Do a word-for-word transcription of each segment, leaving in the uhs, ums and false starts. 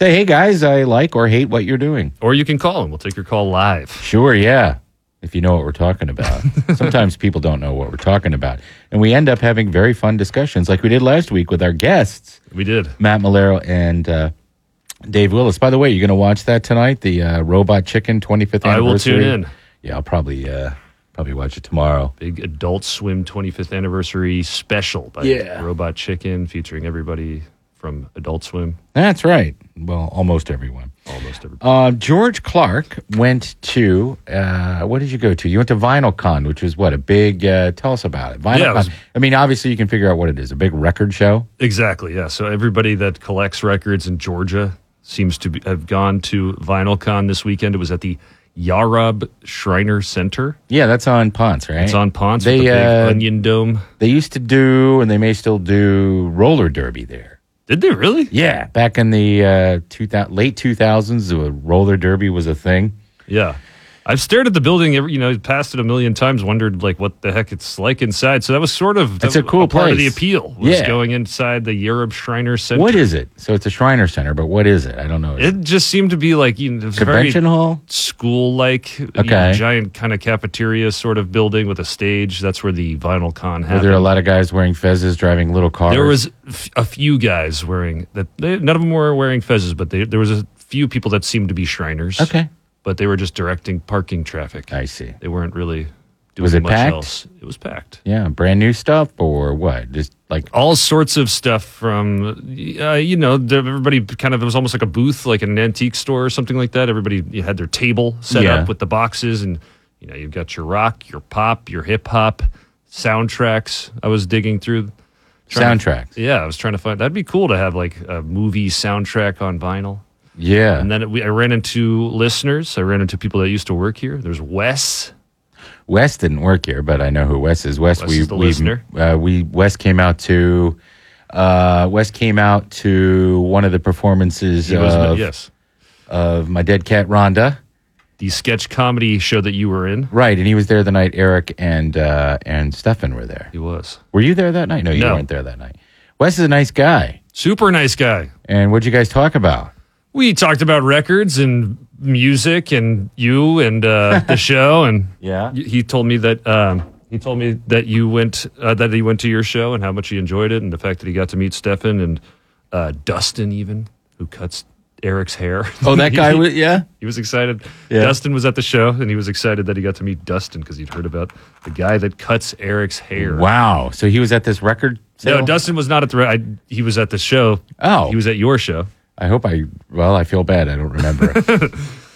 say, hey, guys, I like or hate what you're doing. Or you can call and we'll take your call live. Sure, yeah, if you know what we're talking about. Sometimes people don't know what we're talking about. And we end up having very fun discussions like we did last week with our guests. We did. Matt Malero and uh, Dave Willis. By the way, you're going to watch that tonight, the uh, Robot Chicken twenty-fifth anniversary? I will tune in. Yeah, I'll probably uh, probably watch it tomorrow. Big Adult Swim twenty-fifth anniversary special by Yeah. Robot Chicken featuring everybody from Adult Swim. That's right. Well, almost everyone. Almost everybody. Uh, George Clark went to, uh, what did you go to? You went to VinylCon, which was what, a big, uh, tell us about it. VinylCon. Yeah, it was- I mean, obviously you can figure out what it is, a big record show. Exactly, yeah. So everybody that collects records in Georgia seems to be, have gone to VinylCon this weekend. It was at the Yarub Shriner Center. Yeah, that's on Ponce, right? It's on Ponce They, with the big uh, onion dome. They used to do, and they may still do, roller derby there. Did they really? Yeah, back in the uh, two thousand, late two thousands, the roller derby was a thing. Yeah. I've stared at the building, every, you know, passed it a million times, wondered like what the heck it's like inside. So that was sort of That's a cool part of the place. appeal was Yeah. going inside the Yarub Shriner Center. What is it? So it's a Shriner Center, but what is it? I don't know. It just seemed to be like, you know, it was Convention very hall? school-like, you know, Okay. giant kind of cafeteria sort of building with a stage. That's where the VinylCon happened. Were there a lot of guys wearing fezzes, driving little cars? There was f- a few guys wearing that. They, none of them were wearing fezzes, but they, there was a few people that seemed to be Shriners. Okay. But they were just directing parking traffic. I see. They weren't really doing Was it much packed? else. It was packed. Yeah, brand new stuff or what? Just like All sorts of stuff from, uh, you know, the- everybody kind of, it was almost like a booth, like an antique store or something like that. Everybody you had their table set Yeah. up with the boxes, and, you know, you've got your rock, your pop, your hip hop, soundtracks. I was digging through. trying to- soundtracks. yeah, I was trying to find, that'd be cool to have like a movie soundtrack on vinyl. Yeah. And then we, I ran into listeners. I ran into people that used to work here. There's Wes. Wes didn't work here, but I know who Wes is. Wes, Wes we is the we listener. Uh, we Wes came out to uh, Wes came out to one of the performances He was, of, yes. of My Dead Cat Rhonda. The sketch comedy show that you were in. Right, and he was there the night Eric and uh, and Stefan were there. He was. Were you there that night? No, you No. weren't there that night. Wes is a nice guy. Super nice guy. And what'd you guys talk about? We talked about records and music and you and uh, the show, and Yeah. y- he told me that um, he told me that you went uh, that he went to your show and how much he enjoyed it, and the fact that he got to meet Stefan and uh, Dustin, even who cuts Eric's hair. Oh, that guy he, was yeah. he was excited. Yeah. Dustin was at the show, and he was excited that he got to meet Dustin because he'd heard about the guy that cuts Eric's hair. Wow. So he was at this record sale? No, Dustin was not at the. re- I, he was at the show. Oh. he was at your show. I hope I well, I feel bad. I don't remember it.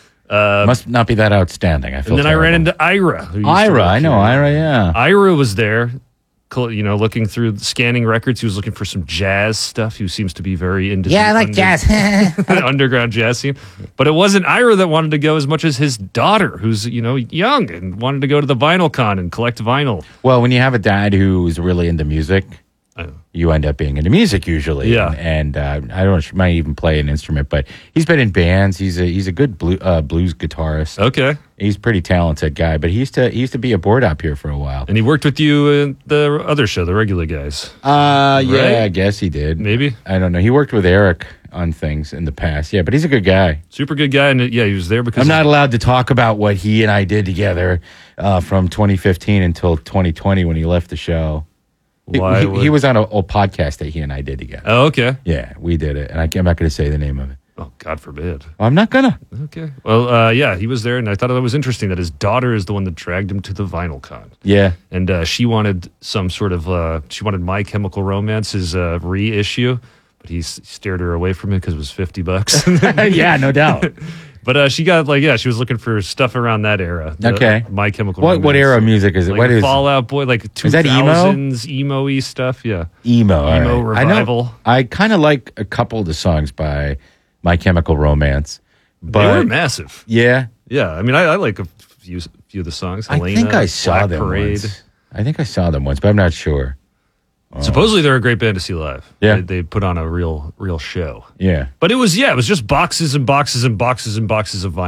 Must not be that outstanding. I feel And then I ran terrible. into Ira. who used to Ira. work I know here. Ira, yeah. Ira was there, col- you know, looking through, scanning records. He was looking for some jazz stuff. He seems to be very into Yeah, I the like under- jazz. underground jazz scene. But it wasn't Ira that wanted to go as much as his daughter, who's, you know, young and wanted to go to the VinylCon and collect vinyl. Well, when you have a dad who's really into music, Oh. you end up being into music usually. Yeah. And, and uh, I don't know, she might even play an instrument, but he's been in bands. He's a he's a good blue, uh, blues guitarist. Okay. He's a pretty talented guy, but he used to he used to be a board op here for a while. And he worked with you in the other show, the regular guys. Uh, yeah, Right? I guess he did. Maybe. I don't know. He worked with Eric on things in the past. Yeah, but he's a good guy. Super good guy. And yeah, he was there because I'm not allowed to talk about what he and I did together uh, from twenty fifteen until twenty twenty when he left the show. He- Why he, would- he was on a, a podcast that he and I did together. Oh, okay. Yeah, we did it, and I, I'm not going to say the name of it. Oh, God forbid. I'm not gonna. Okay. Well, uh, yeah, he was there, and I thought it was interesting that his daughter is the one that dragged him to the VinylCon. Yeah, And uh, she wanted some sort of, uh, she wanted My Chemical Romance's uh, reissue, but he s- steered her away from it because it was fifty bucks. yeah, no doubt. But uh, she got, like, yeah, she was looking for stuff around that era. The- Okay. My Chemical What Romance. what era of music is it? Like what is Fallout Boy, like two Is that emo? thousands emo-y stuff, yeah. emo? all Emo right. I know- revival. I, kind of like a couple of the songs by My Chemical Romance, but they were massive. yeah, Yeah, I mean, I, I like a few, few of the songs. I Helena, think I saw Black them Parade. once. I think I saw them once, but I'm not sure. Supposedly they're a great band to see live. Yeah. They, they put on a real, real show. Yeah, But it was, yeah, it was just boxes and boxes and boxes and boxes of vinyl.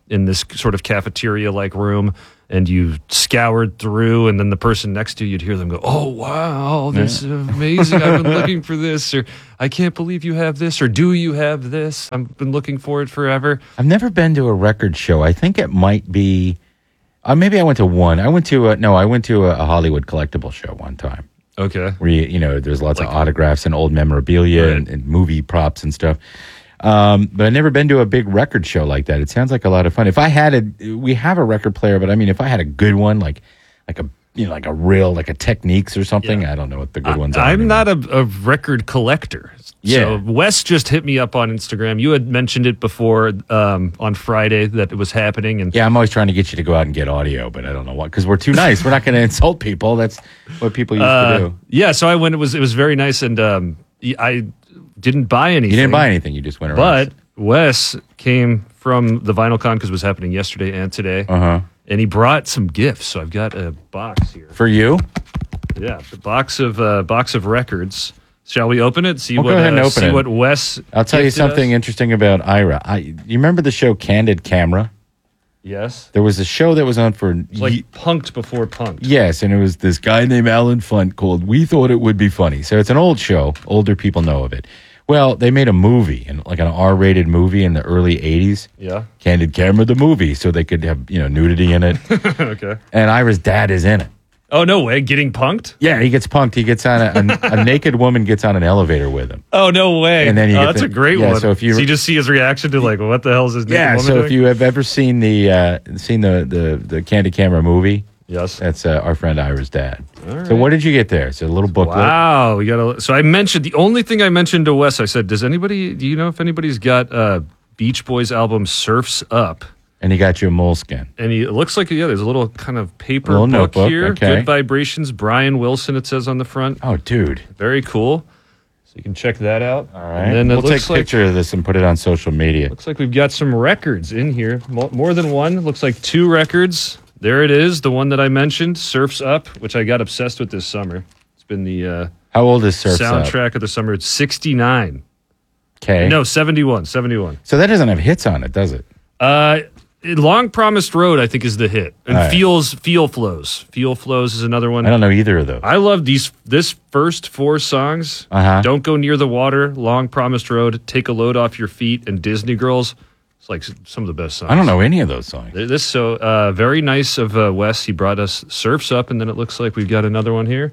in this sort of cafeteria-like room, and you scoured through, and then the person next to you, you'd hear them go, "Oh, wow, this is amazing. I've been looking for this," or "I can't believe you have this," or "Do you have this? I've been looking for it forever." I've never been to a record show. I think it might be, uh, maybe I went to one. I went to, a, no, I went to a, a Hollywood collectible show one time. Okay. Where, you, you know, there's lots Like- of autographs and old memorabilia Right. and, and movie props and stuff. Um, but I've never been to a big record show like that. It sounds like a lot of fun. If I had a, we have a record player, but I mean, if I had a good one, like, like a, you know, like a real, like a Techniques or something, Yeah. I don't know what the good ones are. I'm anymore. not a, a record collector. Yeah. So Wes just hit me up on Instagram. You had mentioned it before um, on Friday that it was happening, and Yeah, I'm always trying to get you to go out and get audio, but I don't know what, because we're too nice. We're not going to insult people. That's what people used uh, to do. yeah. So I went. It was it was very nice, and um, I didn't buy anything. You didn't buy anything. You just went around. But Wes came from the VinylCon because it was happening yesterday and today, Uh-huh. and he brought some gifts. So I've got a box here. For you? Yeah, the box of uh, box of records. Shall we open it? See Well, what go ahead and uh, open see it. what Wes. I'll tell you gifted something us? interesting about Ira. I, you remember the show Candid Camera? Yes, There was a show that was on for it's like punked before punked. yes, and it was this guy named Alan Funt called We Thought It Would Be Funny. So it's an old show. Older people know of it. Well, they made a movie, and like an R-rated movie in the early eighties. Yeah. Candid Camera, the movie, so they could have, you know, nudity in it. Okay. And Ira's dad is in it. Oh no way! Getting punked? Yeah, he gets punked. He gets on a, a, a naked woman gets on an elevator with him. Oh no way! And then you oh, get that's the- a great yeah, one. so if you- so you just see his reaction to like, what the hell is this? naked Yeah, woman so if doing? you have ever seen the uh, seen the, the the Candid Camera movie, yes. that's uh, our friend Ira's dad. All So right. what did you get there? It's a little booklet. Wow, we got a. So I mentioned the only thing I mentioned to Wes. I said, "Does anybody? Do you know if anybody's got uh, Beach Boys album Surfs Up?" And he got you a moleskin. And he it looks like yeah, there's a little kind of paper Little book notebook, here. okay. Good vibrations, Brian Wilson. It says on the front. Oh, dude. Very cool. So you can check that out. All right. And then it we'll take looks a like picture of this and put it on social media. looks like we've got some records in here. Mo- More than one. Looks like two records. There it is. The one that I mentioned, Surfs Up, which I got obsessed with this summer. It's been the uh, How old is Surf's Up? soundtrack of the summer. It's sixty-nine. Okay. No, seventy-one. seventy-one. So that doesn't have hits on it, does it? Uh, Long Promised Road, I think, is the hit. And All right. Feels Feel Flows. Feel Flows is another one. I don't know either of those. I love these. This first four songs. Uh-huh. Don't Go Near the Water, Long Promised Road, Take a Load Off Your Feet, and Disney Girls. It's like s- some of the best songs. I don't know any of those songs. This so uh, very nice of uh, Wes. He brought us Surfs Up, and then it looks like we've got another one here.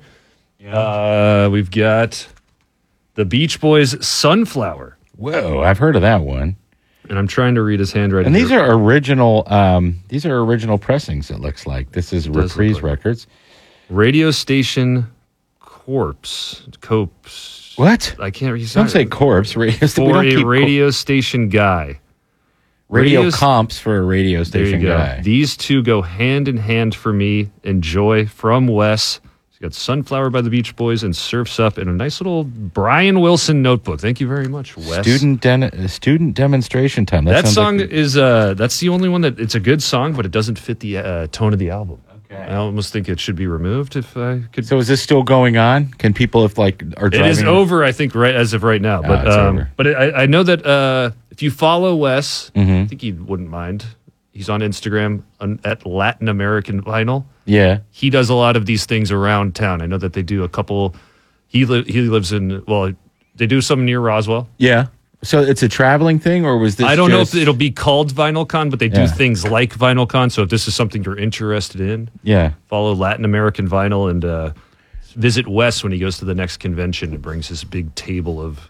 Uh, we've got the Beach Boys' Sunflower, Whoa, I've heard of that one. and I'm trying to read his handwriting. And these here. are original. Um, these are original pressings. It looks like this is does look Reprise like- Records. Radio Station Corpse. Copes. What? I can't read. Don't say corpse. Radio. we For don't a keep co- radio station guy. radio radios- comps for a radio There you station go. guy. These two go hand in hand for me. Enjoy from Wes. You got Sunflower by the Beach Boys and Surfs Up in a nice little Brian Wilson notebook. Thank you very much, Wes. Student den- uh, student demonstration time. That, that sounds song like is uh that's the only one that it's a good song, but it doesn't fit the uh, tone of the album. Okay. I almost think it should be removed if I could. So is this still going on? Can people, if like, are It driving? is over, I think, right as of right now. But it's um, over. but I, I know that uh, if you follow Wes, Mm-hmm. I think he wouldn't mind. He's on Instagram on, at Latin American Vinyl. Yeah. He does a lot of these things around town. I know that they do a couple. He li- he lives in well, they do some near Roswell. Yeah. So it's a traveling thing, or was this? I don't just- know if it'll be called VinylCon, but they do Yeah. things like VinylCon. So if this is something you're interested in, Yeah. follow Latin American Vinyl and uh, visit Wes when he goes to the next convention and brings his big table of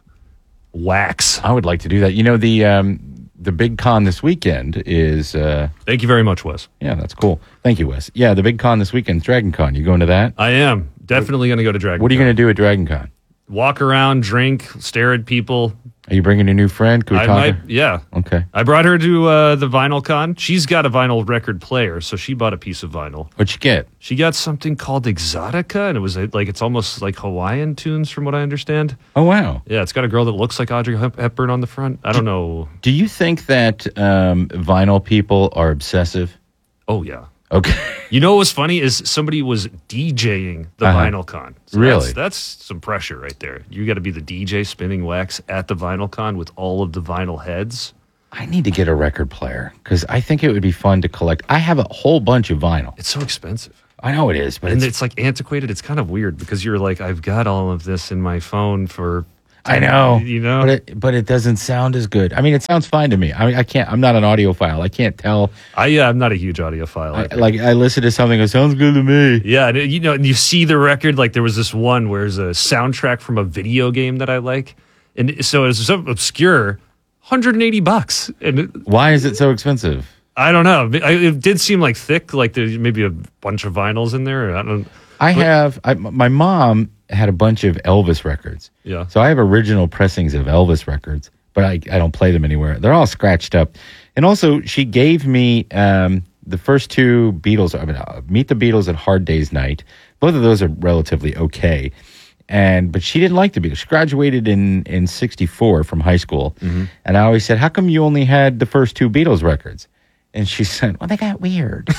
wax. I would like to do that. You know, the um, the big con this weekend is. Uh, Thank you very much, Wes. yeah, that's cool. Thank you, Wes. Yeah, the big con this weekend is Dragon Con. You going to that? I am definitely going to go to Dragon. What are you going to do at Dragon Con? Walk around, drink, stare at people. Are you bringing a new friend? Can we I talk? might, yeah. Okay. I brought her to uh, the Vinyl Con. She's got a vinyl record player, so she bought a piece of vinyl. What'd you get? She got something called Exotica, and it was uh, like it's almost like Hawaiian tunes, from what I understand. Oh, wow. Yeah, it's got a girl that looks like Audrey Hep- Hepburn on the front. I don't know. Do you think that um, vinyl people are obsessive? Oh yeah. Okay. You know what was funny is somebody was DJing the Uh-huh. Vinyl Con. So Really? That's, that's some pressure right there. You got to be the D J spinning wax at the Vinyl Con with all of the vinyl heads. I need to get a record player because I think it would be fun to collect. I have a whole bunch of vinyl. It's so expensive. I know it is, but and it's, it's like antiquated. It's kind of weird because you're like, I've got all of this in my phone for. I know, you know, but it, but it doesn't sound as good. I mean, it sounds fine to me. I mean, I can't. I'm not an audiophile. I can't tell. I yeah, I'm not a huge audiophile. I, like I listen to something that sounds good to me. Yeah, and you know, and you see the record. Like there was this one where it's a soundtrack from a video game that I like, and so it's so obscure, one hundred eighty bucks. And it, why is it so expensive? I don't know. It did seem like thick, like there's maybe a bunch of vinyls in there. I don't. I but, have. I, my mom had a bunch of Elvis records. Yeah. So I have original pressings of Elvis records, but I, I don't play them anywhere. They're all scratched up. And also, she gave me um, the first two Beatles, I mean, uh, Meet the Beatles and Hard Day's Night. Both of those are relatively okay. And but she didn't like the Beatles. She graduated in, in sixty-four from high school. Mm-hmm. And I always said, how come you only had the first two Beatles records? And she said, well, they got weird.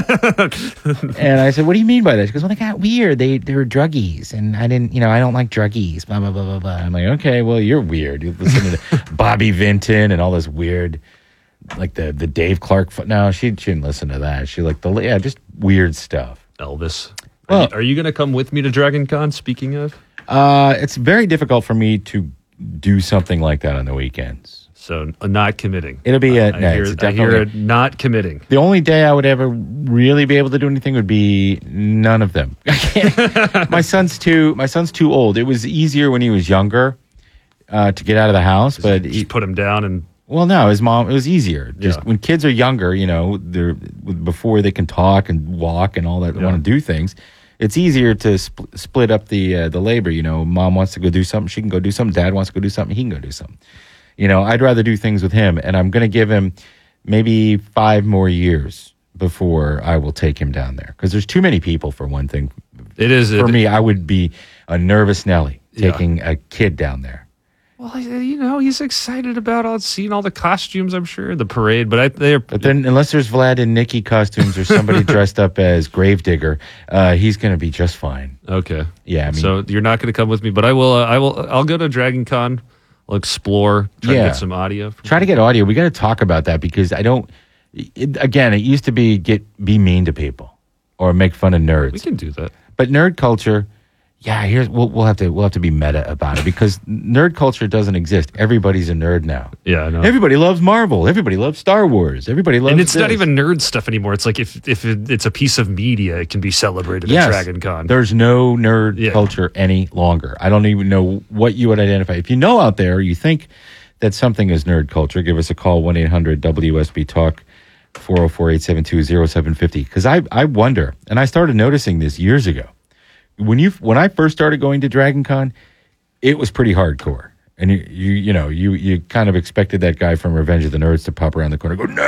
And I said, what do you mean by that? She goes, well, they got weird. They they were druggies. And I didn't, you know, I don't like druggies, blah, blah, blah, blah, blah. I'm like, okay, well, you're weird. You listen to Bobby Vinton and all this weird, like the, the Dave Clark. Fo- no, she, she didn't listen to that. She liked the, yeah, just weird stuff. Elvis. Well, are you, are you going to come with me to Dragon Con, speaking of? Uh, it's very difficult for me to do something like that on the weekends. So uh, not committing. It'll be a, I, no, I, hear, it's I hear definitely- it not committing. The only day I would ever really be able to do anything would be none of them. I can't. my son's too. My son's too old. It was easier when he was younger uh, to get out of the house, but Just he, put him down and well, no, his mom. It was easier. Just Yeah. when kids are younger, you know, they're before they can talk and walk and all that. They Yeah. want to do things. It's easier to spl- split up the uh, the labor. You know, mom wants to go do something, she can go do something. Dad wants to go do something, he can go do something. You know, I'd rather do things with him, and I'm going to give him maybe five more years before I will take him down there because there's too many people for one thing. it is For it, me, I would be a nervous Nelly Yeah. taking a kid down there. Well, you know, he's excited about all seeing all the costumes. I'm sure the parade, but I they're But then, unless there's Vlad and Nikki costumes or somebody dressed up as Gravedigger, uh, he's going to be just fine. okay. Yeah, I mean, So you're not going to come with me, but I will. Uh, I will. I'll go to Dragon Con. I'll explore. Try Yeah. to get some audio. From try to get audio. We got to talk about that because I don't. It, again, it used to be get be mean to people or make fun of nerds. We can do that. But nerd culture, yeah, here's we'll, we'll have to we'll have to be meta about it because nerd culture doesn't exist. Everybody's a nerd now. Yeah, I know. Everybody loves Marvel. Everybody loves Star Wars. Everybody loves. And it's not this. even nerd stuff anymore. It's like if if it, it's a piece of media, it can be celebrated Yes, at Dragon Con. there's no nerd Yeah. culture any longer. I don't even know what you would identify. If you know out there, you think that something is nerd culture, give us a call, one eight hundred W S B Talk, four oh four, eight seven two, oh seven five oh. Because I, I wonder, and I started noticing this years ago. When you when I first started going to Dragon Con, it was pretty hardcore. And you you you know, you you kind of expected that guy from Revenge of the Nerds to pop around the corner and go,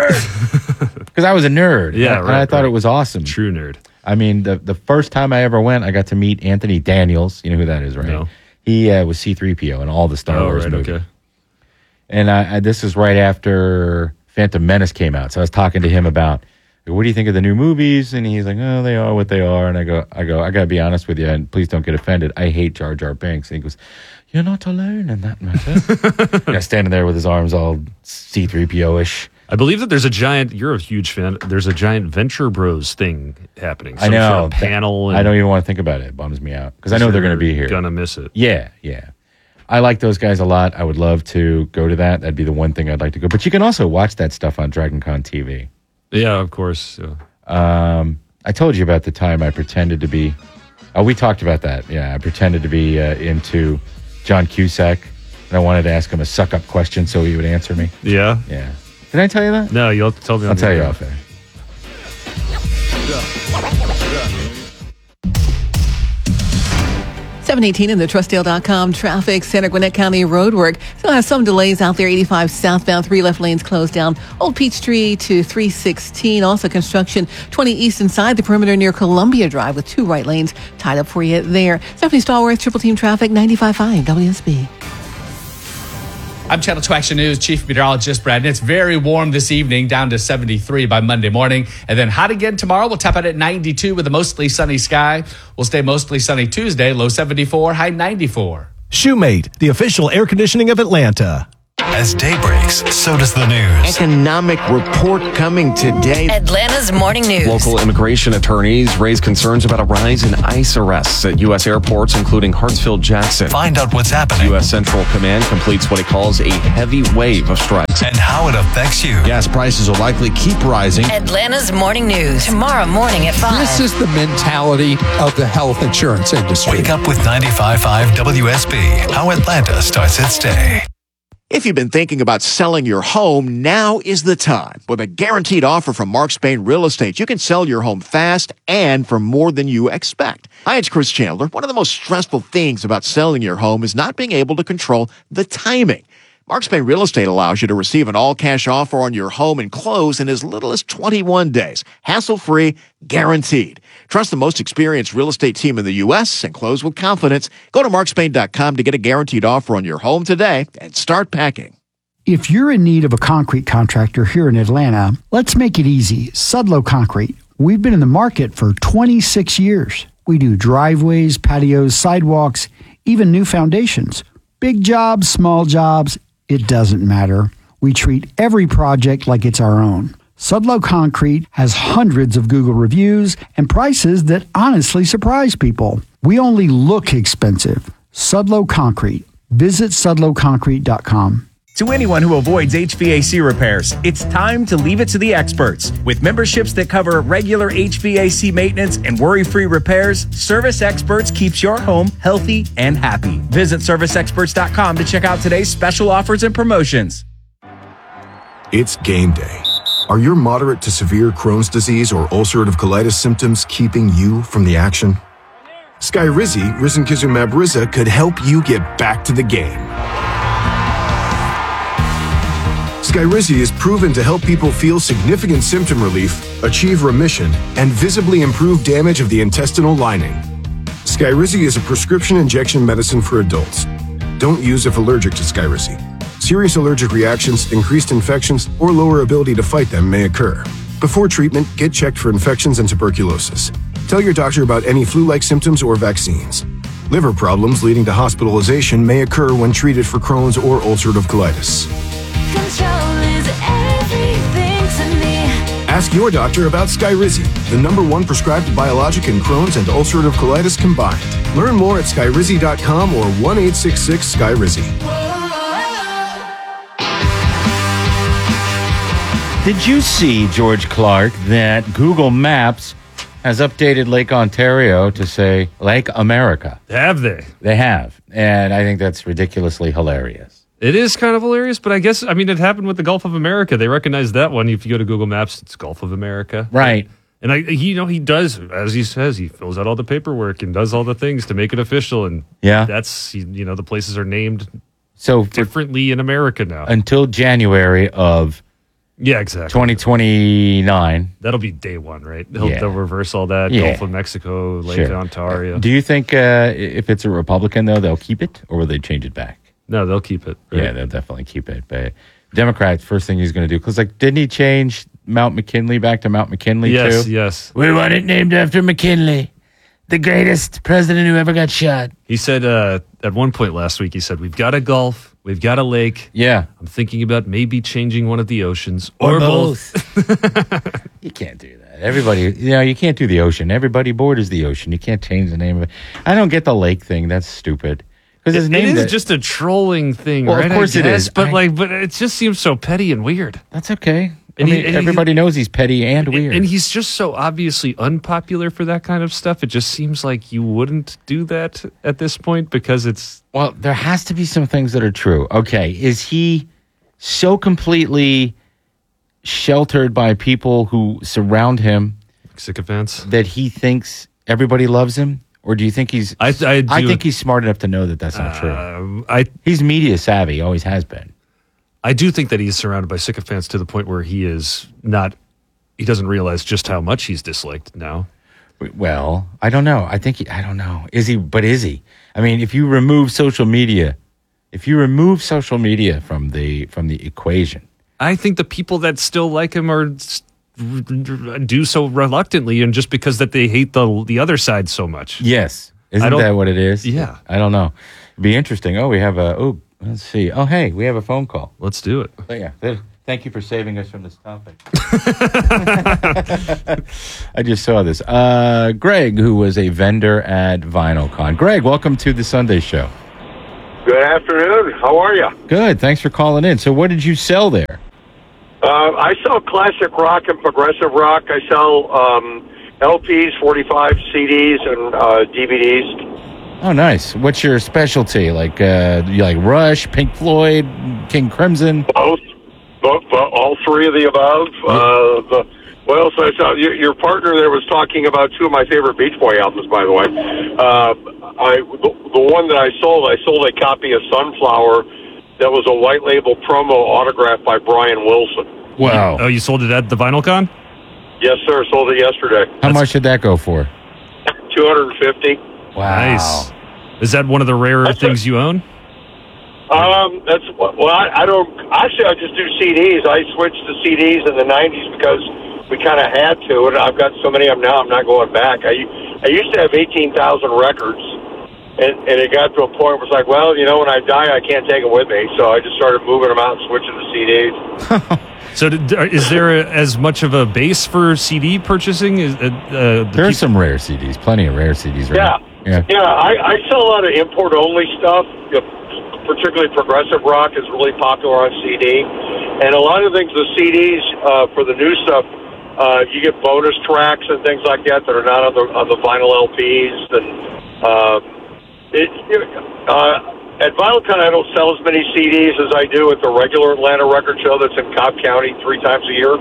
nerd! Because I was a nerd. Yeah, and right, I thought right. it was awesome. True nerd. I mean, the the first time I ever went, I got to meet Anthony Daniels. You know who that is, right? No. He uh, was C three P O in all the Star Oh, Wars right. movies. Okay. And I, I, this is right after Phantom Menace came out. So I was talking to him about, what do you think of the new movies? And he's like, oh, they are what they are. And I go, I go, I got to be honest with you, and please don't get offended. I hate Jar Jar Binks. And he goes, you're not alone in that matter. You know, standing there with his arms all C three P O-ish. I believe that there's a giant. You're a huge fan. There's a giant Venture Bros thing happening. I Some know. sort of panel. I don't even want to think about it. It bums me out. Because I know they're going to be here. Gonna miss it. Yeah, yeah. I like those guys a lot. I would love to go to that. That'd be the one thing I'd like to go. But you can also watch that stuff on Dragon Con T V. Yeah, of course. Yeah. Um, I told you about the time I pretended to be. Oh, we talked about that. Yeah, I pretended to be uh, into John Cusack, and I wanted to ask him a suck-up question so he would answer me. Yeah. Yeah. Did I tell you that? No, you'll tell me. on I'll the tell you air. off air. seven eighteen in the Trustdale dot com traffic center. Gwinnett County roadwork still has some delays out there. eighty-five southbound, three left lanes closed down. Old Peachtree to three sixteen. Also construction twenty east inside the perimeter near Columbia Drive with two right lanes tied up for you there. Stephanie Stallworth, Triple Team Traffic, ninety-five point five W S B. I'm Channel two Action News Chief Meteorologist Brad. And it's very warm this evening, down to seventy-three by Monday morning. And then hot again tomorrow. We'll tap out at ninety-two with a mostly sunny sky. We'll stay mostly sunny Tuesday, low seventy-four, high ninety-four. Shoemate, the official air conditioning of Atlanta. As day breaks, so does the news. Economic report coming today. Atlanta's Morning News. Local immigration attorneys raise concerns about a rise in ICE arrests at U S airports, including Hartsfield-Jackson. Find out what's happening. U S Central Command completes what it calls a heavy wave of strikes. And how it affects you. Gas prices will likely keep rising. Atlanta's Morning News. Tomorrow morning at five. This is the mentality of the health insurance industry. Wake up with ninety-five point five W S B. How Atlanta starts its day. If you've been thinking about selling your home, now is the time. With a guaranteed offer from Mark Spain Real Estate, you can sell your home fast and for more than you expect. Hi, it's Chris Chandler. One of the most stressful things about selling your home is not being able to control the timing. Mark Spain Real Estate allows you to receive an all-cash offer on your home and close in as little as twenty-one days. Hassle-free, guaranteed. Trust the most experienced real estate team in the U S and close with confidence. Go to mark spain dot com to get a guaranteed offer on your home today and start packing. If you're in need of a concrete contractor here in Atlanta, let's make it easy. Sudlow Concrete. We've been in the market for twenty-six years. We do driveways, patios, sidewalks, even new foundations. Big jobs, small jobs, it doesn't matter. We treat every project like it's our own. Sudlow Concrete has hundreds of Google reviews and prices that honestly surprise people. We only look expensive. Sudlow Concrete. Visit sudlow concrete dot com. To anyone who avoids H V A C repairs, it's time to leave it to the experts. With memberships that cover regular H V A C maintenance and worry-free repairs, Service Experts keeps your home healthy and happy. Visit service experts dot com to check out today's special offers and promotions. It's game day. Are your moderate to severe Crohn's disease or ulcerative colitis symptoms keeping you from the action? Skyrizi, risankizumab Riza, could help you get back to the game. Skyrizi is proven to help people feel significant symptom relief, achieve remission, and visibly improve damage of the intestinal lining. Skyrizi is a prescription injection medicine for adults. Don't use if allergic to Skyrizi. Serious allergic reactions, increased infections, or lower ability to fight them may occur. Before treatment, get checked for infections and tuberculosis. Tell your doctor about any flu-like symptoms or vaccines. Liver problems leading to hospitalization may occur when treated for Crohn's or ulcerative colitis. Control is everything to me. Ask your doctor about Skyrizi, the number one prescribed biologic in Crohn's and ulcerative colitis combined. Learn more at skyrizi dot com or one eight six six Skyrizi. Did you see, George Clark, that Google Maps has updated Lake Ontario to say Lake America? Have they? They have. And I think that's ridiculously hilarious. It is kind of hilarious, but I guess, I mean, it happened with the Gulf of America. They recognize that one. If you go to Google Maps, it's Gulf of America. Right. And, I, he, you know, he does, as he says, he fills out all the paperwork and does all the things to make it official. And yeah, that's, you know, the places are named so differently in America now. Until January of yeah, exactly. twenty twenty-nine. That'll be day one, right? They'll, yeah. they'll reverse all that. Yeah. Gulf of Mexico, Lake sure. Ontario. Do you think uh, if it's a Republican, though, they'll keep it or will they change it back? No, they'll keep it. Right? Yeah, they'll definitely keep it. But Democrats, first thing he's going to do, because like, didn't he change Mount McKinley back to Mount McKinley yes, too? Yes, yes. We want it named after McKinley, the greatest president who ever got shot. He said uh, at one point last week, he said, we've got a Gulf, we've got a lake. Yeah. I'm thinking about maybe changing one of the oceans. Or, or both. both. You can't do that. Everybody, you know, you can't do the ocean. Everybody borders the ocean. You can't change the name of it. I don't get the lake thing. That's stupid. Because his it, name it is that, just a trolling thing, well, right? Of course I it guess, is. But I, like, but it just seems so petty and weird. That's okay. I And mean, he, and everybody knows he's petty and weird. And he's just so obviously unpopular for that kind of stuff. It just seems like you wouldn't do that at this point because it's... Well, there has to be some things that are true. Okay, is he so completely sheltered by people who surround him... Sycophants? ...that he thinks everybody loves him? Or do you think he's... I, I, do, I think he's smart enough to know that that's not uh, true. I, he's media savvy, always has been. I do think that he's surrounded by sycophants to the point where he is not... He doesn't realize just how much he's disliked now. Well, I don't know. I think he, I don't know. Is he? But is he? I mean, if you remove social media, if you remove social media from the from the equation, I think the people that still like him are do so reluctantly and just because that they hate the the other side so much. Yes, isn't that what it is? Yeah, I don't know. It'd be interesting. Oh, we have a oh Let's see. Oh, hey, we have a phone call. Let's do it. Oh, yeah. Th- Thank you for saving us from this topic. I just saw this. Uh, Greg, who was a vendor at VinylCon. Greg, welcome to the Sunday Show. Good afternoon. How are you? Good. Thanks for calling in. So what did you sell there? Uh, I sell classic rock and progressive rock. I sell um, L Ps, forty-five C Ds, and uh, D V Ds. Oh, nice. What's your specialty? Like, uh, you like Rush, Pink Floyd, King Crimson? Both. Both, both all three of the above. Uh, the, what else I saw? Your, your partner there was talking about two of my favorite Beach Boy albums, by the way. Uh, I the, the one that I sold, I sold a copy of Sunflower that was a white label promo autographed by Brian Wilson. Wow. Oh, you sold it at the VinylCon? Yes, sir. Sold it yesterday. How much did that go for? two hundred fifty. Wow. Nice. Is that one of the rarer That's things a, you own? Um, that's well. I, I don't actually. I just do C Ds. I switched to C Ds in the nineties because we kind of had to, and I've got so many of them now. I'm not going back. I I used to have eighteen thousand records, and and it got to a point where it's like, well, you know, when I die, I can't take them with me. So I just started moving them out and switching to C Ds. So, did, is there a, as much of a base for C D purchasing? Is, uh, uh, the There are peop- some rare C Ds, plenty of rare C Ds, right? Yeah, Yeah. yeah. I, I sell a lot of import only stuff. You know, particularly progressive rock is really popular on C D, and a lot of things the C Ds uh, for the new stuff. Uh, you get bonus tracks and things like that that are not on the on the vinyl L Ps, and uh, it. Uh, At VinylCon, I don't sell as many C Ds as I do at the regular Atlanta record show that's in Cobb County three times a year.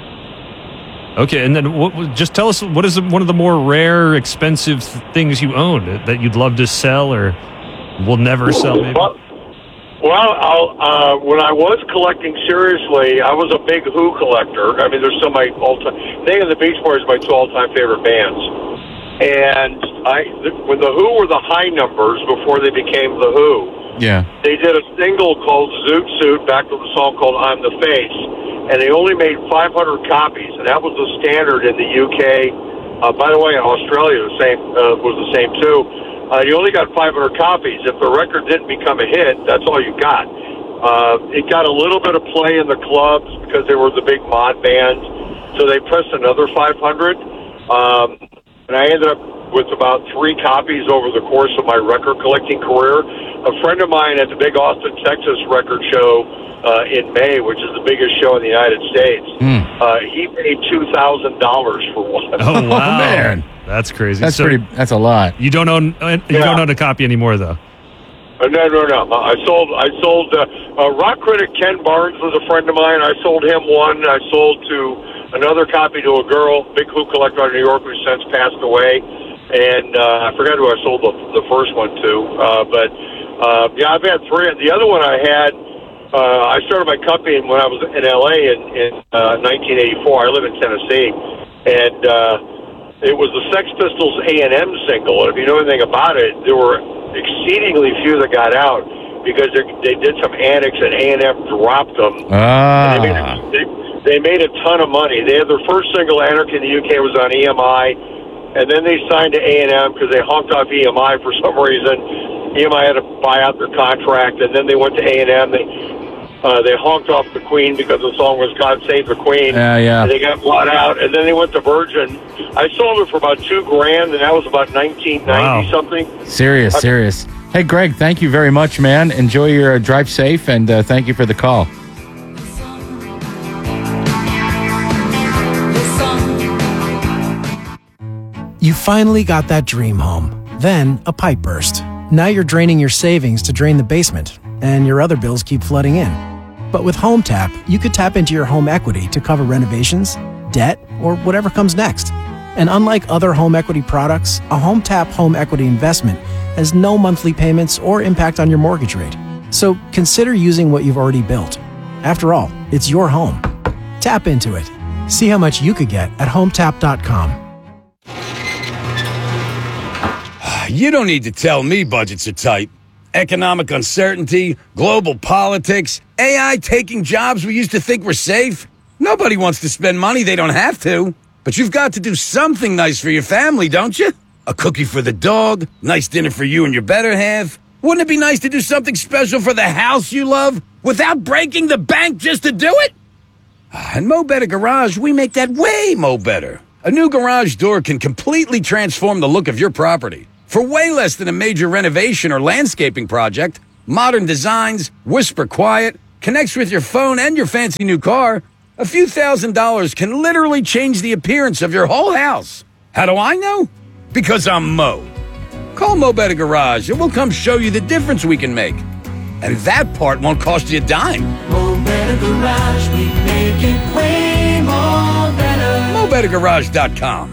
Okay, and then what, just tell us, what is one of the more rare, expensive things you own that you'd love to sell or will never sell, maybe? Well, well I'll, uh, when I was collecting seriously, I was a big Who collector. I mean, there's some of my all-time... They and the Beach Boys are my two all-time favorite bands. And I, when the Who were the high numbers before they became the Who, Yeah. they did a single called Zoot Suit, back to the song called I'm the Face, and they only made five hundred copies, and that was the standard in the U K. Uh, by the way, in Australia, the same uh, was the same too. Uh, you only got five hundred copies. If the record didn't become a hit, that's all you got. Uh, it got a little bit of play in the clubs because they were the big mod bands, so they pressed another five hundred. Um, And I ended up with about three copies over the course of my record collecting career. A friend of mine at the big Austin, Texas record show uh, in May, which is the biggest show in the United States, Mm. uh, he paid two thousand dollars for one. Oh, wow. man. That's crazy. That's So pretty. That's a lot. You don't own uh, you Yeah. don't own a copy anymore, though. Uh, no, no, no. I sold. I sold. Uh, uh, rock critic Ken Barnes was a friend of mine. I sold him one. I sold to another copy to a girl, big Who collector out of New York, who's since passed away. And uh, I forgot who I sold the, the first one to. Uh, but uh, yeah, I've had three. The other one I had. Uh, I started my company when I was in L A in, in uh, nineteen eighty-four. I live in Tennessee, and uh, it was the Sex Pistols A and M single. And if you know anything about it, there were exceedingly few that got out because they, they did some annex and A and M dropped them. Ah. And they, made a, they, they made a ton of money. They had their first single, Anarchy in the U K, was on E M I, and then they signed to A and M because they honked off E M I for some reason. E M I had to buy out their contract, and then they went to A and M. They uh, they honked off the Queen because the song was "God Save the Queen." Yeah, yeah. And they got bought out, and then they went to Virgin. I sold it for about two grand, and that was about nineteen ninety Wow. something. Serious, Uh, serious. Hey, Greg, thank you very much, man. Enjoy your uh, drive safe, and uh, thank you for the call. You finally got that dream home. Then a pipe burst. Now you're draining your savings to drain the basement, and your other bills keep flooding in. But with HomeTap, you could tap into your home equity to cover renovations, debt, or whatever comes next. And unlike other home equity products, a HomeTap home equity investment has no monthly payments or impact on your mortgage rate. So consider using what you've already built. After all, it's your home. Tap into it. See how much you could get at hometap dot com. You don't need to tell me budgets are tight. Economic uncertainty, global politics, A I taking jobs we used to think were safe. Nobody wants to spend money they don't have to. But you've got to do something nice for your family, don't you? A cookie for the dog, nice dinner for you and your better half. Wouldn't it be nice to do something special for the house you love without breaking the bank just to do it? At Mo Better Garage, we make that way mo better. A new garage door can completely transform the look of your property. For way less than a major renovation or landscaping project, modern designs, whisper quiet, connects with your phone and your fancy new car, a few thousand dollars can literally change the appearance of your whole house. How do I know? Because I'm Mo. Call Mo Better Garage and we'll come show you the difference we can make. And that part won't cost you a dime. Mo Better Garage, we make it way more better. Mo Better Garage dot com.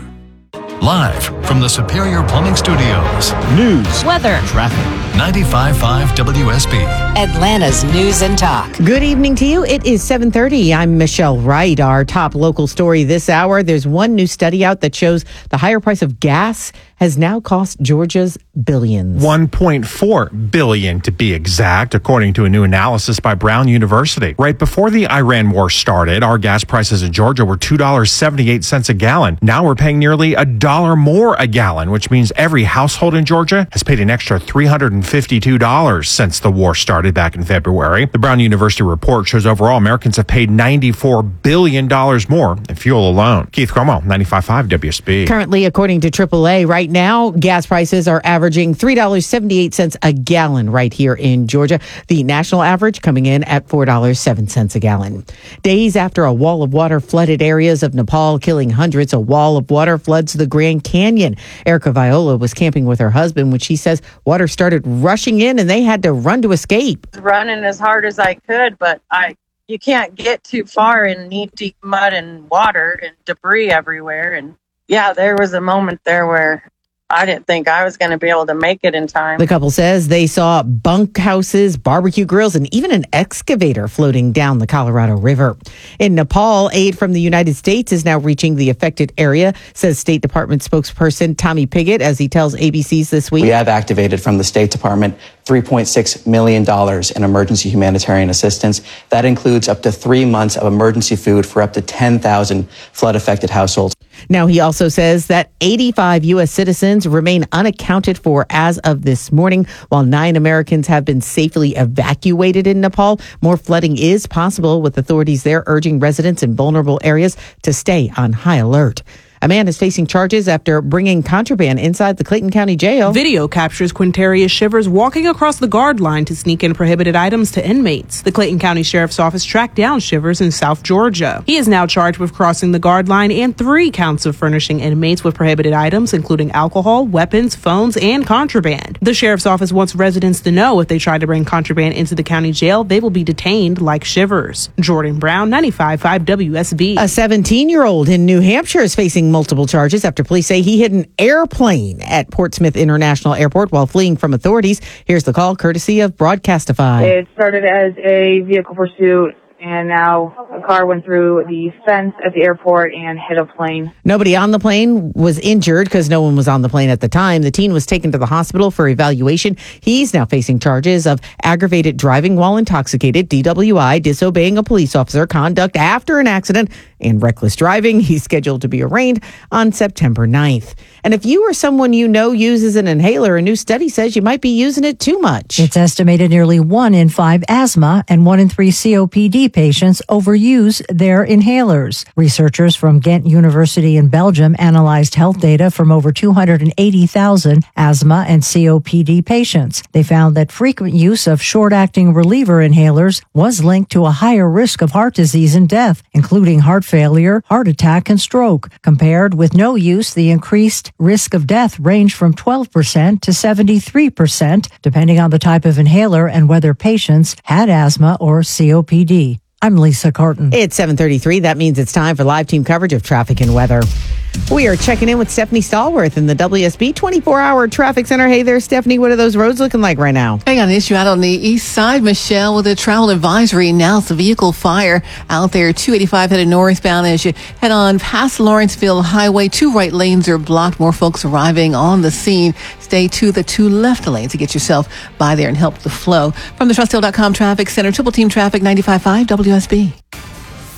Live from the Superior Plumbing Studios. News, weather, traffic. ninety-five point five W S B. Atlanta's News and Talk. Good evening to you. It is seven thirty. I'm Michelle Wright. Our top local story this hour. There's one new study out that shows the higher price of gas has now cost Georgia's billions. one point four billion dollars to be exact, according to a new analysis by Brown University. Right before the Iran war started, our gas prices in Georgia were two dollars and seventy-eight cents a gallon. Now we're paying nearly a dollar more a gallon, which means every household in Georgia has paid an extra three hundred fifty-two dollars since the war started back in February. The Brown University report shows overall Americans have paid ninety-four billion dollars more in fuel alone. Keith Cuomo, ninety-five point five W S B. Currently, according to triple A, right now, gas prices are averaging three dollars and seventy-eight cents a gallon right here in Georgia. The national average coming in at four dollars and seven cents a gallon. Days after a wall of water flooded areas of Nepal, killing hundreds, a wall of water floods the Grand Canyon. Erica Viola was camping with her husband when she says water started rushing in and they had to run to escape. Running as hard as I could, but I you can't get too far in knee-deep mud and water and debris everywhere. And yeah, there was a moment there where I didn't think I was going to be able to make it in time. The couple says they saw bunkhouses, barbecue grills, and even an excavator floating down the Colorado River. In Nepal, aid from the United States is now reaching the affected area, says State Department spokesperson Tommy Pigott, as he tells A B C's This Week. We have activated from the State Department three point six million dollars in emergency humanitarian assistance. That includes up to three months of emergency food for up to ten thousand flood-affected households. Now, he also says that eighty-five U S citizens remain unaccounted for as of this morning. While nine Americans have been safely evacuated in Nepal, more flooding is possible, with authorities there urging residents in vulnerable areas to stay on high alert. A man is facing charges after bringing contraband inside the Clayton County Jail. Video captures Quintarius Shivers walking across the guard line to sneak in prohibited items to inmates. The Clayton County Sheriff's Office tracked down Shivers in South Georgia. He is now charged with crossing the guard line and three counts of furnishing inmates with prohibited items, including alcohol, weapons, phones, and contraband. The Sheriff's Office wants residents to know if they try to bring contraband into the county jail, they will be detained like Shivers. Jordan Brown, ninety-five point five W S B. A seventeen-year-old in New Hampshire is facing multiple charges after police say he hit an airplane at Portsmouth International Airport while fleeing from authorities. Here's the call, courtesy of Broadcastify. It started as a vehicle pursuit, and now a car went through the fence at the airport and hit a plane. Nobody on the plane was injured because no one was on the plane at the time. The teen was taken to the hospital for evaluation. He's now facing charges of aggravated driving while intoxicated, D W I, disobeying a police officer, conduct after an accident, and reckless driving. He's scheduled to be arraigned on September ninth. And if you or someone you know uses an inhaler, a new study says you might be using it too much. It's estimated nearly one in five asthma and one in three C O P D patients overuse their inhalers. Researchers from Ghent University in Belgium analyzed health data from over two hundred eighty thousand asthma and C O P D patients. They found that frequent use of short-acting reliever inhalers was linked to a higher risk of heart disease and death, including heart failure, heart attack, and stroke. Compared with no use, the increased risk of death ranged from twelve percent to seventy-three percent, depending on the type of inhaler and whether patients had asthma or C O P D. I'm Lisa Carton. It's seven thirty-three. That means it's time for live team coverage of traffic and weather. We are checking in with Stephanie Stallworth in the W S B twenty-four hour traffic center. Hey there, Stephanie. What are those roads looking like right now? I got an issue out on the east side, Michelle, with a travel advisory. Now it's a vehicle fire out there, two eighty-five headed northbound as you head on past Lawrenceville Highway. Two right lanes are blocked. More folks arriving on the scene. Stay to the two left lanes to get yourself by there and help the flow. From the Trusthill dot com Traffic Center, Triple Team Traffic, ninety-five point five W S B.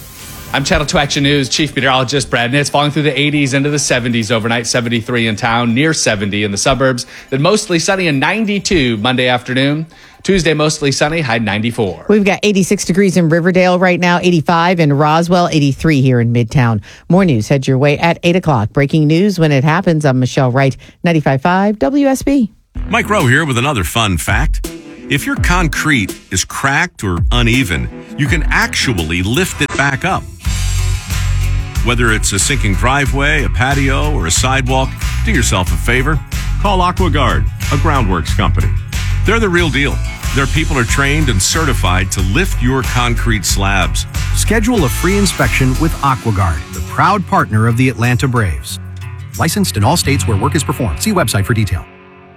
I'm Channel two Action News Chief Meteorologist Brad Nitz. Falling through the eighties into the seventies overnight, seventy-three in town, near seventy in the suburbs. Then mostly sunny and ninety-two Monday afternoon. Tuesday, mostly sunny, high ninety-four. We've got eighty-six degrees in Riverdale right now, eighty-five in Roswell, eighty-three here in Midtown. More news head your way at eight o'clock. Breaking news when it happens. I'm Michelle Wright, ninety-five point five W S B. Mike Rowe here with another fun fact. If your concrete is cracked or uneven, you can actually lift it back up. Whether it's a sinking driveway, a patio, or a sidewalk, do yourself a favor. Call AquaGuard, a groundworks company. They're the real deal. Their people are trained and certified to lift your concrete slabs. Schedule a free inspection with AquaGuard, the proud partner of the Atlanta Braves. Licensed in all states where work is performed. See website for detail.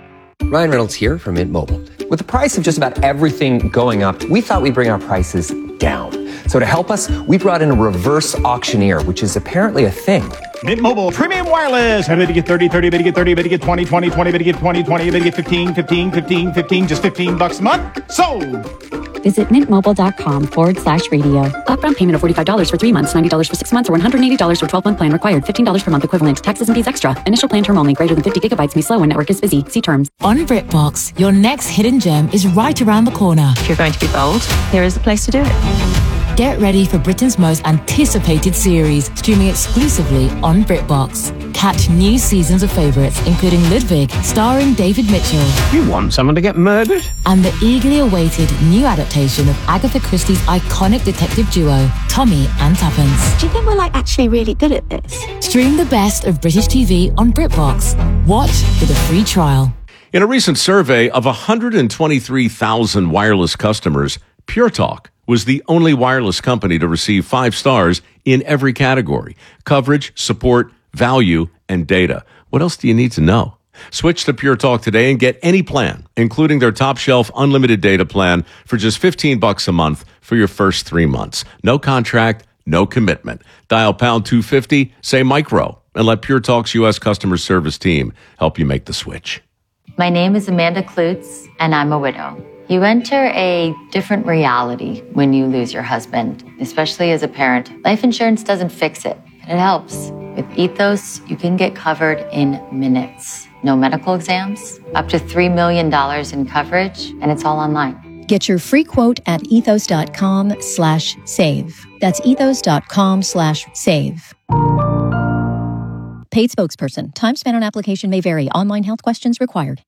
Ryan Reynolds here from Mint Mobile. With the price of just about everything going up, we thought we'd bring our prices down. So to help us, we brought in a reverse auctioneer, which is apparently a thing. Mint Mobile Premium Wireless. How to get thirty, thirty, to get thirty, to get twenty, twenty, twenty, to get twenty, twenty, to get fifteen, fifteen, fifteen, fifteen, just fifteen bucks a month. Sold. Visit mintmobile.com forward slash radio. Upfront payment of forty-five dollars for three months, ninety dollars for six months, or one hundred eighty dollars for twelve-month plan required. fifteen dollars per month equivalent. Taxes and fees extra. Initial plan term only. Greater than fifty gigabytes may slow when network is busy. See terms. On BritBox, your next hidden gem is right around the corner. If you're going to be bold, here is the place to do it. Get ready for Britain's most anticipated series, streaming exclusively on BritBox. Catch new seasons of favourites, including Ludwig, starring David Mitchell. You want someone to get murdered? And the eagerly awaited new adaptation of Agatha Christie's iconic detective duo, Tommy and Tuppence. Do you think we're like actually really good at this? Stream the best of British T V on BritBox. Watch with a free trial. In a recent survey of one hundred twenty-three thousand wireless customers, Pure Talk was the only wireless company to receive five stars in every category: coverage, support, value, and data. What else do you need to know? Switch to Pure Talk today and get any plan, including their top shelf unlimited data plan for just fifteen bucks a month for your first three months. No contract, no commitment. Dial pound two fifty, say micro, and let Pure Talk's U S customer service team help you make the switch. My name is Amanda Klutz, and I'm a widow. You enter a different reality when you lose your husband, especially as a parent. Life insurance doesn't fix it, but it helps. With Ethos, you can get covered in minutes. No medical exams, up to three million dollars in coverage, and it's all online. Get your free quote at ethos.com slash save. That's ethos.com slash save. Paid spokesperson. Time spent on application may vary. Online health questions required.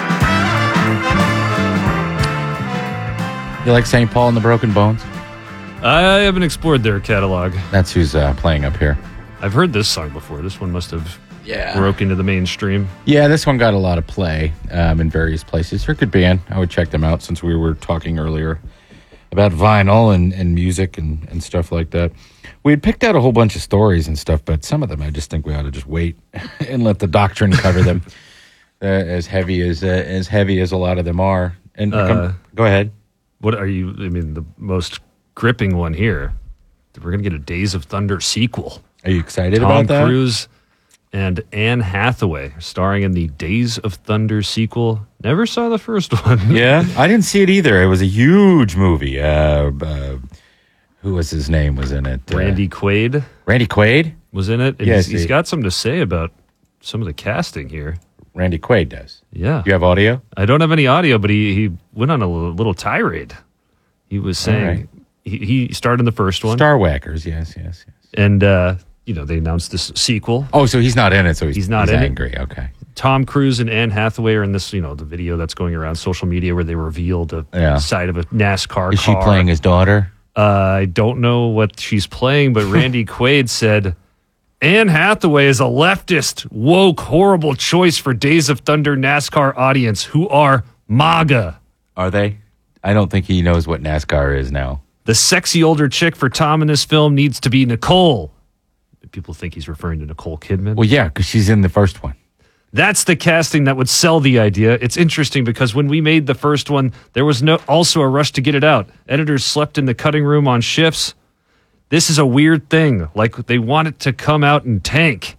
You like Saint Paul and the Broken Bones? I haven't explored their catalog. That's who's uh, playing up here. I've heard this song before. This one must have yeah. broke into the mainstream. Yeah, this one got a lot of play um, in various places. They're a good band. I would check them out since we were talking earlier about vinyl and, and music and, and stuff like that. We had picked out a whole bunch of stories and stuff, but some of them I just think we ought to just wait and let the doctrine cover them. uh, as heavy as uh, as heavy as a lot of them are. And uh, come, go ahead. What are you? I mean, the most gripping one here. We're going to get a Days of Thunder sequel. Are you excited Tom about that? Tom Cruise and Anne Hathaway starring in the Days of Thunder sequel. Never saw the first one. Yeah, I didn't see it either. It was a huge movie. Uh, uh, who was his name? Was in it? Randy uh, Quaid. Randy Quaid was in it. And yes, he's, he's got something to say about some of the casting here. Randy Quaid does. Yeah. Do you have audio? I don't have any audio, but he, he went on a little, little tirade. He was saying right. he, he starred in the first one. Star Whackers, yes, yes, yes. And, uh, you know, they announced this sequel. Oh, so he's not in it, so he's, he's not he's in angry. it. Okay. Tom Cruise and Anne Hathaway are in this, you know, the video that's going around social media where they revealed a yeah. side of a NASCAR Is car. she playing his daughter? Uh, I don't know what she's playing, but Randy Quaid said, Anne Hathaway is a leftist, woke, horrible choice for Days of Thunder NASCAR audience who are MAGA. Are they? I don't think he knows what NASCAR is now. The sexy older chick for Tom in this film needs to be Nicole. People think he's referring to Nicole Kidman. Well, yeah, because she's in the first one. That's the casting that would sell the idea. It's interesting because when we made the first one, there was no also a rush to get it out. Editors slept in the cutting room on shifts. This is a weird thing. Like they want it to come out and tank.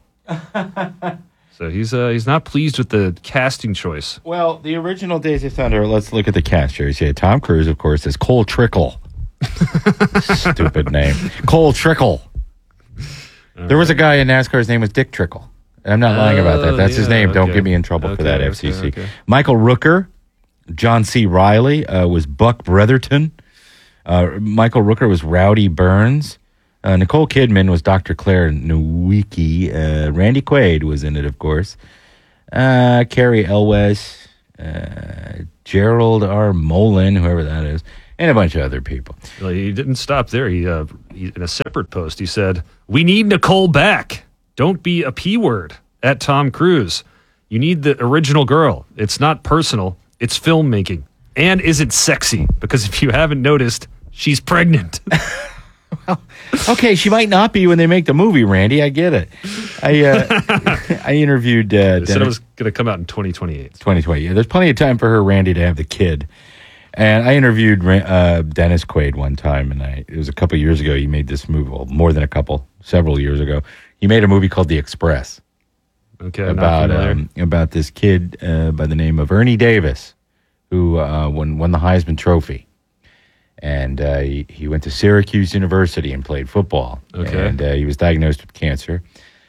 So he's uh, he's not pleased with the casting choice. Well, the original Days of Thunder, let's look at the cast here. You see, Tom Cruise, of course, is Cole Trickle. Stupid name. Cole Trickle. There was a guy in NASCAR, his name was Dick Trickle. I'm not lying about that. That's his yeah, name. Don't okay. get me in trouble for Okay, that, okay, F C C. okay. Michael Rooker, John C. Riley uh, was Buck Bretherton. Uh, Michael Rooker was Rowdy Burns. Uh, Nicole Kidman was Doctor Claire Nowicki. Uh, Randy Quaid was in it, of course. Uh, Carrie Elwes, uh, Gerald R. Molin, whoever that is, and a bunch of other people. Well, he didn't stop there. He, uh, he in a separate post, he said, "We need Nicole back. Don't be a P word at Tom Cruise. You need the original girl. It's not personal. It's filmmaking. And is it sexy? Because if you haven't noticed, she's pregnant." Okay, she might not be when they make the movie, Randy. I get it. I uh, I interviewed uh, They said it Dennis- was going to come out in twenty twenty-eight. twenty twenty. Yeah, there's plenty of time for her, Randy, to have the kid. And I interviewed Ra- uh, Dennis Quaid one time, and I it was a couple years ago. He made this movie, well, more than a couple, several years ago. He made a movie called The Express. Okay, not about familiar. um, about this kid uh, by the name of Ernie Davis, who uh, won won the Heisman Trophy, and uh, he, he went to Syracuse University and played football. Okay. And uh, he was diagnosed with cancer.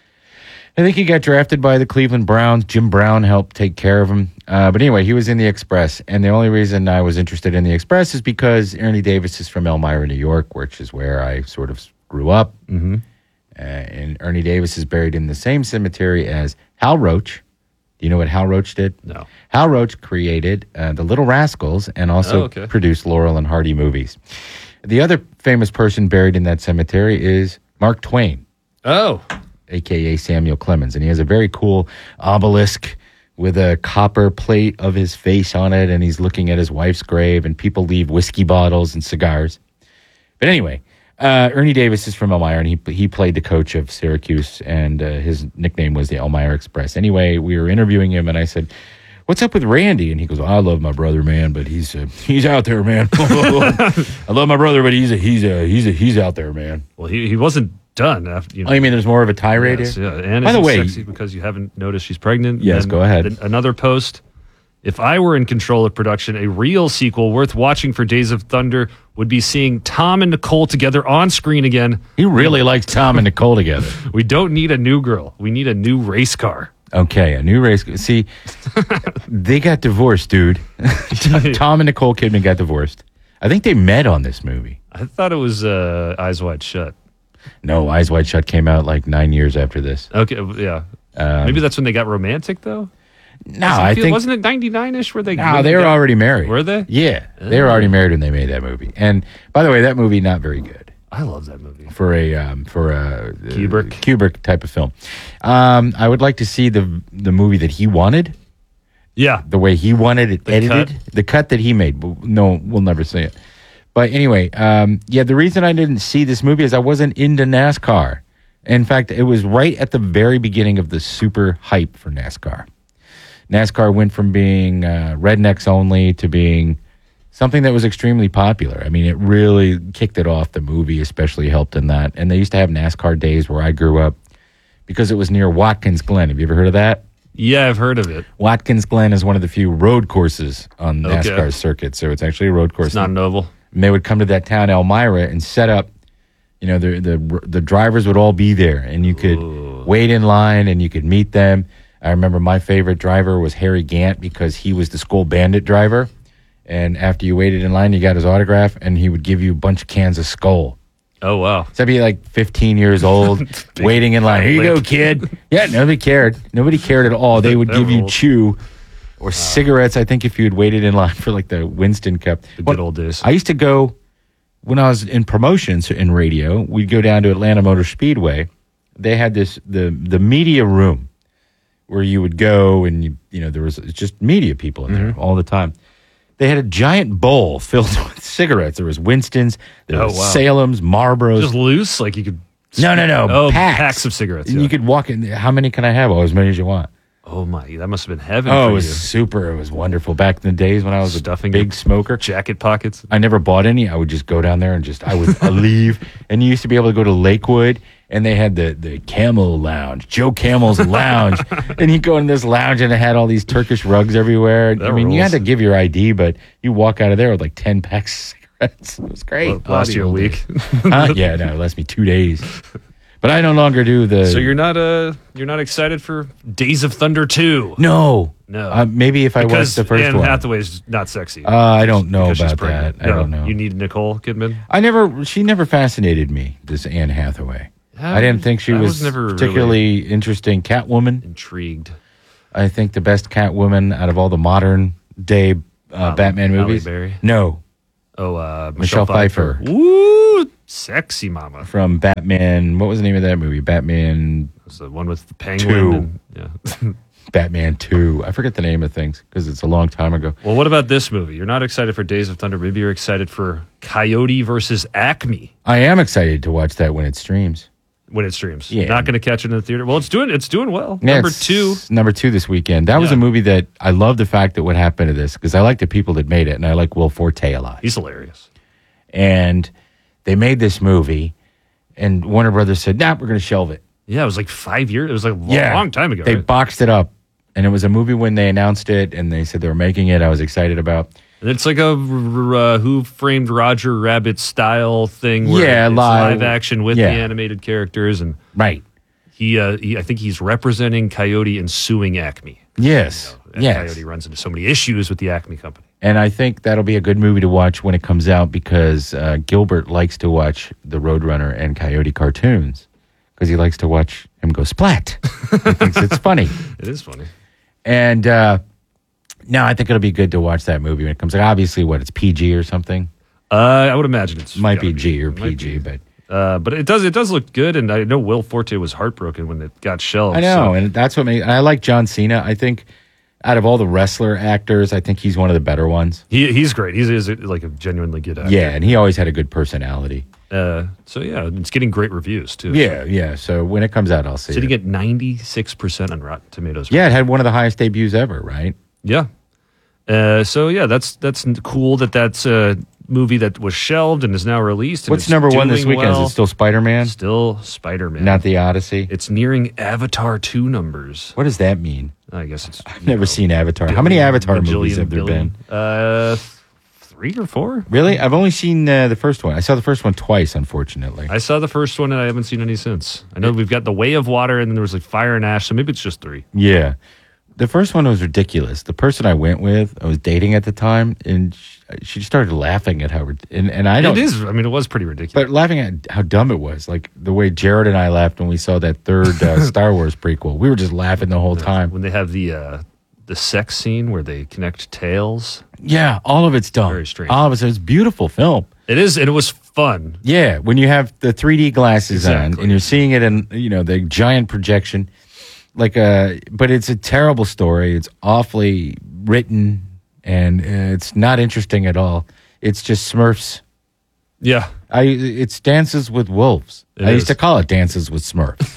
I think he got drafted by the Cleveland Browns. Jim Brown helped take care of him. Uh, but anyway, he was in the Express. And the only reason I was interested in the Express is because Ernie Davis is from Elmira, New York, which is where I sort of grew up. Mm-hmm. Uh, and Ernie Davis is buried in the same cemetery as Hal Roach. Do you know what Hal Roach did? No. Hal Roach created uh, The Little Rascals and also Oh, okay. produced Laurel and Hardy movies. The other famous person buried in that cemetery is Mark Twain. Oh. A K A Samuel Clemens. And he has a very cool obelisk with a copper plate of his face on it, and he's looking at his wife's grave, and people leave whiskey bottles and cigars. But anyway, uh, Ernie Davis is from Elmira, and he he played the coach of Syracuse, and uh, his nickname was the Elmira Express. Anyway, we were interviewing him, and I said, "What's up with Randy?" And he goes, "I love my brother, man, but he's uh, he's out there, man. I love my brother, but he's a, he's a, he's a, he's out there, man." Well, he, he wasn't done. After, you know, Oh, you mean there's more of a tirade Yes, here? yeah. And By is the it way, sexy because you haven't noticed she's pregnant? Yes, And go ahead. then another post. If I were in control of production, a real sequel worth watching for Days of Thunder would be seeing Tom and Nicole together on screen again. He really likes Tom and Nicole together. We don't need a new girl. We need a new race car. Okay, a new race. See, they got divorced, dude. Tom and Nicole Kidman got divorced. I think they met on this movie. I thought it was uh, Eyes Wide Shut. No, Eyes Wide Shut came out like nine years after this. Okay, yeah. Um, Maybe that's when they got romantic, though? No, Doesn't I feel- think- Wasn't it ninety-nine-ish where they... No, when they were got- already married. Were they? Yeah, they were already married when they made that movie. And by the way, that movie not very good. I love that movie. For a um, for a Kubrick? uh, Kubrick type of film. Um, I would like to see the the movie that he wanted. Yeah, the way he wanted it The edited, cut? the cut that he made. But no, we'll never see it. But anyway, um, yeah, the reason I didn't see this movie is I wasn't into NASCAR. In fact, it was right at the very beginning of the super hype for NASCAR. NASCAR went from being uh, rednecks only to being something that was extremely popular. I mean, it really kicked it off. The movie especially helped in that. And they used to have NASCAR days where I grew up because it was near Watkins Glen. Have you ever heard of that? Yeah, I've heard of it. Watkins Glen is one of the few road courses on Okay. NASCAR circuit, so it's actually a road course. It's not an oval. And they would come to that town, Elmira, and set up. You know, the the the drivers would all be there, and you could wait in line, and you could meet them. I remember my favorite driver was Harry Gant because he was the Skull Bandit driver. And after you waited in line, you got his autograph, and he would give you a bunch of cans of Skull. Oh, wow. So I'd be like fifteen years old, waiting in line. Here you go, kid. Yeah, nobody cared. Nobody cared at all. They would That give you rules. chew or cigarettes, I think, if you had waited in line for like the Winston Cup. The good old days. I used to go, when I was in promotions in radio, we'd go down to Atlanta Motor Speedway. They had this, the the media room where you would go and, you you know, there was just media people in there Mm-hmm. all the time. They had a giant bowl filled with cigarettes. There was Winston's, there Oh, was wow. Salem's, Marlboro's. Just loose? Like you could... No, no, no. Oh, packs. packs of cigarettes. And Yeah. you could walk in. How many can I have? Oh, as many as you want. Oh, my. That must have been heaven Oh, for it was you. super. It was wonderful. Back in the days when I was Stuffing a big your smoker. Jacket pockets. I never bought any. I would just go down there and just, I would I'd leave. And you used to be able to go to Lakewood, and they had the, the Camel Lounge, Joe Camel's Lounge. And you go in this lounge, and it had all these Turkish rugs everywhere. That I mean, you rules. had to give your I D, but you walk out of there with like ten packs of cigarettes. It was great. Well, it lasts you a week. Huh? Yeah, no, it lasts me two days. But I no longer do the. So you're not uh you're not excited for Days of Thunder two? No, no. Uh, maybe if I because watched the first Anne one. Hathaway's not sexy. Uh, I don't know because she's about that. pregnant. I No, don't know. You need Nicole Kidman. I never. She never fascinated me. This Anne Hathaway. Yeah, I didn't think she I was, was never particularly interesting. Catwoman. Intrigued. I think the best Catwoman out of all the modern day uh, Halle- Batman Halle movies. Berry? No, Oh, uh, Michelle Michelle, Pfeiffer. Woo, sexy mama. from Batman. What was the name of that movie? Batman That's the one with the penguin. Two. And, yeah. Batman Two. I forget the name of things because it's a long time ago. Well, what about this movie? You're not excited for Days of Thunder. Maybe you're excited for Coyote versus Acme I am excited to watch that when it streams. when it streams. Yeah. Not going to catch it in the theater. Well, it's doing it's doing well. Yeah, Number it's two. number two this weekend. That was Yeah. a movie that I love the fact that what happened to this because I like the people that made it and I like Will Forte a lot. He's hilarious. And they made this movie, and Warner Brothers said, "Nah, we're going to shelve it." Yeah, it was like five years. It was like a long, Yeah. long time ago. They right? boxed it up, and it was a movie when they announced it, and they said they were making it. I was excited about. And it's like a r- r- uh, Who Framed Roger Rabbit style thing. Where Yeah, it's live. live action with Yeah. the animated characters, and Right. he, uh, he, I think he's representing Coyote and suing Acme. Yes. And yes. Coyote runs into so many issues with the Acme company. And I think that'll be a good movie to watch when it comes out because uh, Gilbert likes to watch the Roadrunner and Coyote cartoons because he likes to watch him go splat. He thinks it's funny. It is funny. And uh, no, I think it'll be good to watch that movie when it comes out. Obviously, what, it's P G or something? Uh, I would imagine it's Might gotta be G or Might P G, but Uh, but it does it does look good, and I know Will Forte was heartbroken when it got shelved. I know, so- and that's what made. I like John Cena. I think out of all the wrestler actors, I think he's one of the better ones. he he's great. He's, he's like a genuinely good actor. Yeah, and he always had a good personality. Uh, so yeah, it's getting great reviews too. Yeah, yeah. So when it comes out, I'll see Sitting it. at ninety six percent on Rotten Tomatoes. Yeah, it had one of the highest debuts ever, right? Yeah. Uh, so yeah, that's that's cool that that's a movie that was shelved and is now released. And What's it's number one this doing weekend? well. Is it still Spider Man? Still Spider Man. Not the Odyssey. It's nearing Avatar two numbers. What does that mean? I guess it's. I've never seen Avatar. How many Avatar movies have there been? Uh, three or four. Really? I've only seen uh, the first one. I saw the first one twice, unfortunately. I saw the first one and I haven't seen any since. I know we've got The Way of Water and then there was like Fire and Ash, so maybe it's just three. Yeah. The first one was ridiculous. The person I went with, I was dating at the time, and she, she started laughing at how, rid- and, and I don't. It is. I mean, it was pretty ridiculous. But laughing at how dumb it was. Like the way Jared and I laughed when we saw that third uh, Star Wars prequel. We were just laughing the whole time. When they have the uh, the sex scene where they connect tails. Yeah, all of it's dumb. Very strange. All of it. It's a beautiful film. It is, and it was fun. Yeah, when you have the three D glasses on Exactly. and you're seeing it in, you know, the giant projection. Like a, but it's a terrible story. It's awfully written, and uh, it's not interesting at all. It's just Smurfs. Yeah, I it's Dances with Wolves. It I used is. to call it Dances with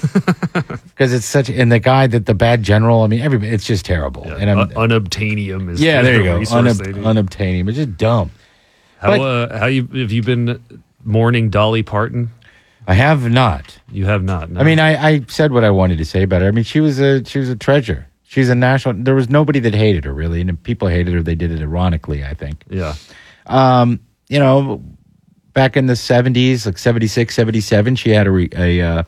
Smurfs because it's such. And the guy that the bad general. I mean, everybody. It's just terrible. And I'm, Un- unobtainium is yeah, is there the you go. resource Unob- they need. unobtainium. It's just dumb. How But- uh, how you have you been mourning Dolly Parton? I have not. You have not. No. I mean, I, I said what I wanted to say about her. I mean, she was a she was a treasure. She's a national. There was nobody that hated her really, and if people hated her, they did it ironically. I think. yeah, Um, you know, back in the seventies, like seventy-six, seventy-seven, she had a, re, a, uh,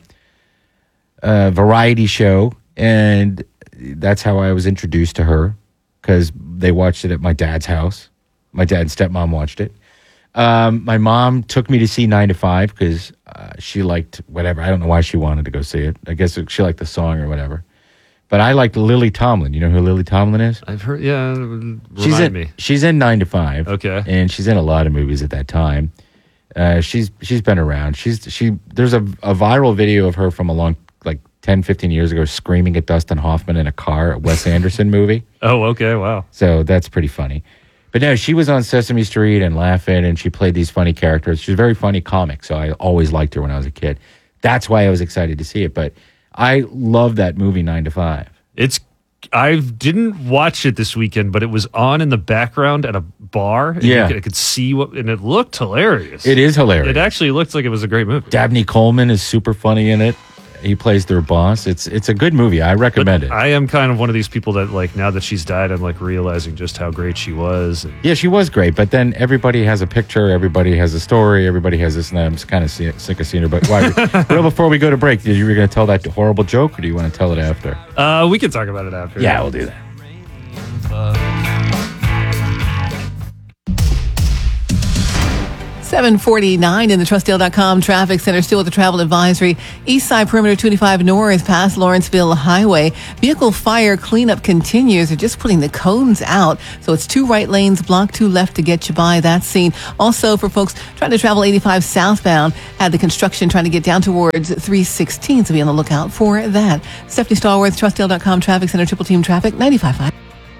a variety show, and that's how I was introduced to her because they watched it at my dad's house. My dad and stepmom watched it. Um, my mom took me to see Nine to Five because uh, she liked whatever. I don't know why she wanted to go see it. I guess she liked the song or whatever. But I liked Lily Tomlin. You know who Lily Tomlin is? I've heard. Yeah, remind She's in, me. She's in Nine to Five. Okay. And she's in a lot of movies at that time. Uh, she's she's been around. She's she. There's a, a viral video of her from a long like ten, fifteen years ago screaming at Dustin Hoffman in a car, a Wes Anderson movie. Oh, okay, wow. So that's pretty funny. But no, she was on Sesame Street and laughing, and she played these funny characters. She's a very funny comic, so I always liked her when I was a kid. That's why I was excited to see it. But I love that movie, Nine to Five. It's. I didn't watch it this weekend, but it was on in the background at a bar. And Yeah. you could, I could see what, and it looked hilarious. It is hilarious. It actually looked like it was a great movie. Dabney Coleman is super funny in it. He plays their boss. It's it's a good movie. I recommend it. I am kind of one of these people that, like, now that she's died, I'm like realizing just how great she was. Yeah, she was great, but then everybody has a picture, everybody has a story, everybody has this, and I'm kind of sick, sick of seeing her. But why? Real before we go to break, did you were going to tell that horrible joke, or do you want to tell it after? Uh, we can talk about it after. Yeah, we'll do that. seven forty-nine in the Trustdale dot com traffic center, still with the travel advisory. East side perimeter twenty-five north past Lawrenceville Highway. Vehicle fire cleanup continues. They're just putting the cones out. So it's two right lanes blocked, two left to get you by that scene. Also for folks trying to travel eighty-five southbound, had the construction trying to get down towards three sixteen. So be on the lookout for that. Stephanie Stallworth, Trustdale dot com traffic center, triple team traffic, ninety-five point five.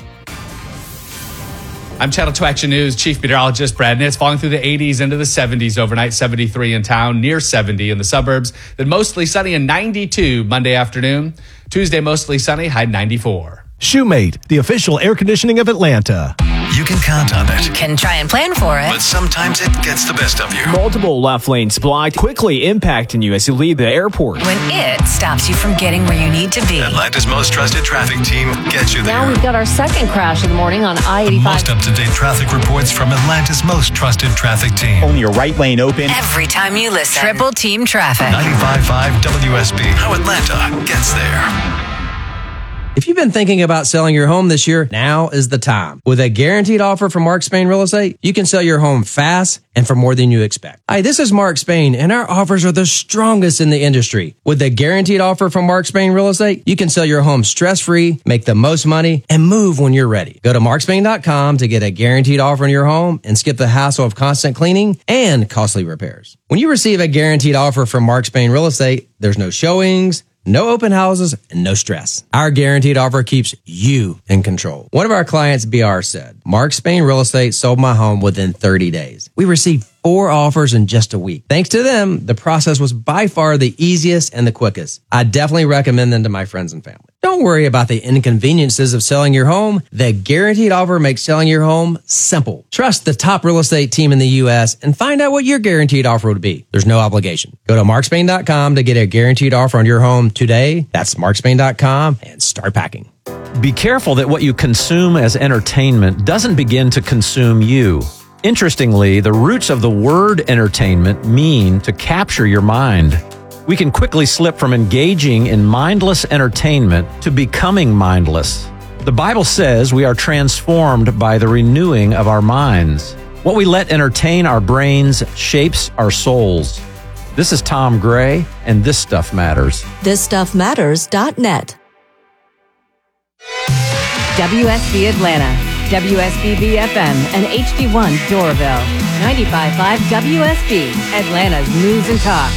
I'm Channel two Action News Chief Meteorologist Brad Nitz. Falling through the eighties into the seventies overnight, seventy-three in town, near seventy in the suburbs. Then mostly sunny and ninety-two Monday afternoon. Tuesday, mostly sunny, high ninety-four. Shoemate, the official air conditioning of Atlanta. You can count on it. Can try and plan for it. But sometimes it gets the best of you. Multiple left lanes blocked, quickly impacting you as you leave the airport. When it stops you from getting where you need to be. Atlanta's most trusted traffic team gets you there. Now we've got our second crash of the morning on I eighty-five. The most up-to-date traffic reports from Atlanta's most trusted traffic team. Only your right lane open. Every time you listen. Triple team traffic. ninety-five point five W S B. How Atlanta gets there. If you've been thinking about selling your home this year, now is the time. With a guaranteed offer from Mark Spain Real Estate, you can sell your home fast and for more than you expect. Hi, this is Mark Spain, and our offers are the strongest in the industry. With a guaranteed offer from Mark Spain Real Estate, you can sell your home stress-free, make the most money, and move when you're ready. Go to mark spain dot com to get a guaranteed offer on your home and skip the hassle of constant cleaning and costly repairs. When you receive a guaranteed offer from Mark Spain Real Estate, there's no showings, no open houses, and no stress. Our guaranteed offer keeps you in control. One of our clients, B R, said, Mark Spain Real Estate sold my home within thirty days. We received four offers in just a week. Thanks to them, the process was by far the easiest and the quickest. I definitely recommend them to my friends and family. Don't worry about the inconveniences of selling your home. The guaranteed offer makes selling your home simple. Trust the top real estate team in the U S and find out what your guaranteed offer would be. There's no obligation. Go to mark spain dot com to get a guaranteed offer on your home today. That's mark spain dot com and start packing. Be careful that what you consume as entertainment doesn't begin to consume you. Interestingly, the roots of the word entertainment mean to capture your mind. We can quickly slip from engaging in mindless entertainment to becoming mindless. The Bible says we are transformed by the renewing of our minds. What we let entertain our brains shapes our souls. This is Tom Gray, and This Stuff Matters. this stuff matters dot net. W S B Atlanta, W S B B F M, and H D one Doraville. ninety-five point five W S B, Atlanta's news and talk.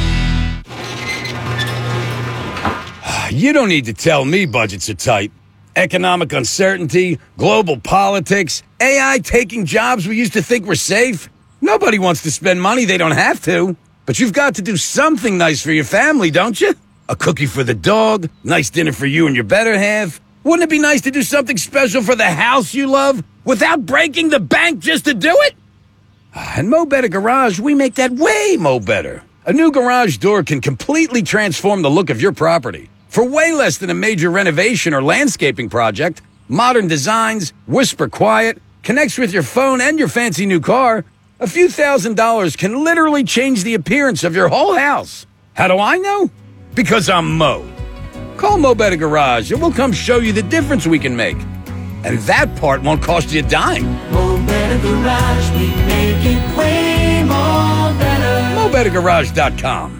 You don't need to tell me budgets are tight. Economic uncertainty, global politics, A I taking jobs we used to think were safe. Nobody wants to spend money they don't have to. But you've got to do something nice for your family, don't you? A cookie for the dog, nice dinner for you and your better half. Wouldn't it be nice to do something special for the house you love without breaking the bank just to do it? At Mo Better Garage, we make that way mo better. A new garage door can completely transform the look of your property. For way less than a major renovation or landscaping project, modern designs, whisper quiet, connects with your phone and your fancy new car, a few thousand dollars can literally change the appearance of your whole house. How do I know? Because I'm Mo. Call Mo Better Garage and we'll come show you the difference we can make. And that part won't cost you a dime. Mo Better Garage, we make it way more better. mo better garage dot com.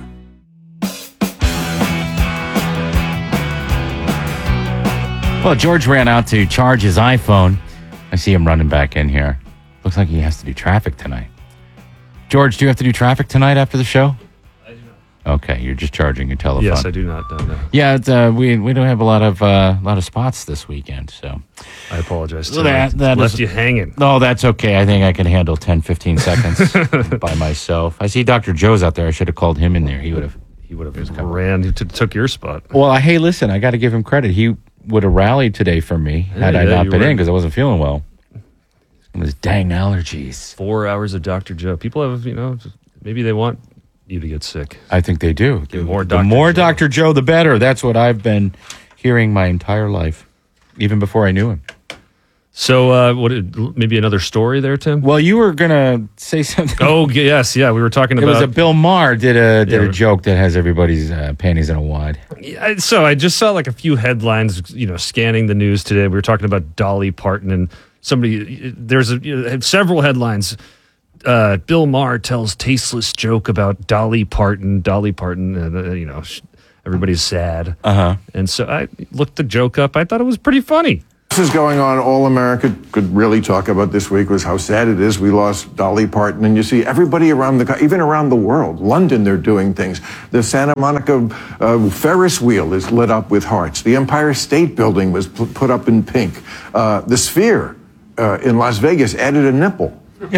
Well, George ran out to charge his iPhone. I see him running back in here. Looks like he has to do traffic tonight. George, do you have to do traffic tonight after the show? I do not. Okay, you're just charging your telephone. Yes, I do not. No, no. Yeah, it's, uh, we we don't have a lot of uh, lot of spots this weekend, so I apologize. To that, that left is, you hanging. No, that's okay. I think I can handle ten, fifteen seconds by myself. I see Doctor Joe's out there. I should have called him in there. He would have. He would have ran. He t- took your spot. Well, I, hey, listen, I got to give him credit. He would have rallied today for me had yeah, I yeah, not been were. in because I wasn't feeling well. Those dang allergies. Four hours of Doctor Joe. People have, you know, maybe they want you to get sick. I think they do. The more the Doctor more Joe. Doctor Joe, the better. That's what I've been hearing my entire life, even before I knew him. So, uh, what? Maybe another story there, Tim? Well, you were gonna say something. Oh, yes, yeah. We were talking It about. was a Bill Maher did a did Yeah. a joke that has everybody's uh, panties in a wad. Yeah, so I just saw like a few headlines, you know, scanning the news today. We were talking about Dolly Parton, and somebody, there's a, you know, several headlines. Uh, Bill Maher tells tasteless joke about Dolly Parton. Dolly Parton, and uh, you know, sh- everybody's sad. Uh huh. And so I looked the joke up. I thought it was pretty funny. This is going on. All America could really talk about this week was how sad it is we lost Dolly Parton. And you see everybody around the, co- even around the world, London, they're doing things. The Santa Monica uh, Ferris wheel is lit up with hearts. The Empire State Building was p- put up in pink. Uh, the Sphere uh, in Las Vegas added a nipple.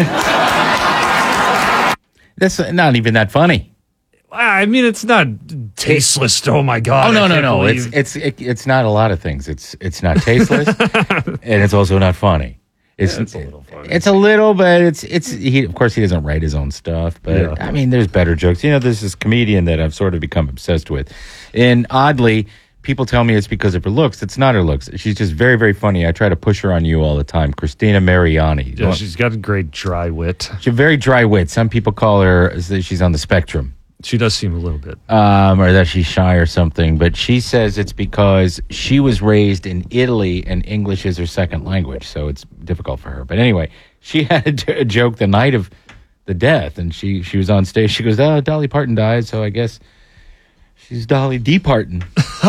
That's not even that funny. I mean, it's not tasteless. Oh my God! Oh no I no can't no! believe- It's it's it, it's not a lot of things. It's it's not tasteless, and it's also not funny. It's Yeah, it's a little funny. It's a little, but it's it's he. Of course, he doesn't write his own stuff, but Yeah. I mean, there's better jokes. You know, there's this comedian that I've sort of become obsessed with, and oddly, people tell me it's because of her looks. It's not her looks. She's just very very funny. I try to push her on you all the time. Christina Mariani. Yeah, she's got a great dry wit. She's a very dry wit. Some people call her she's on the spectrum. She does seem a little bit. Um, or that she's shy or something, but she says it's because she was raised in Italy and English is her second language, so it's difficult for her. But anyway, she had a, j- a joke the night of the death, and she, she was on stage. She goes, "Oh, Dolly Parton died, so I guess she's Dolly D. Parton."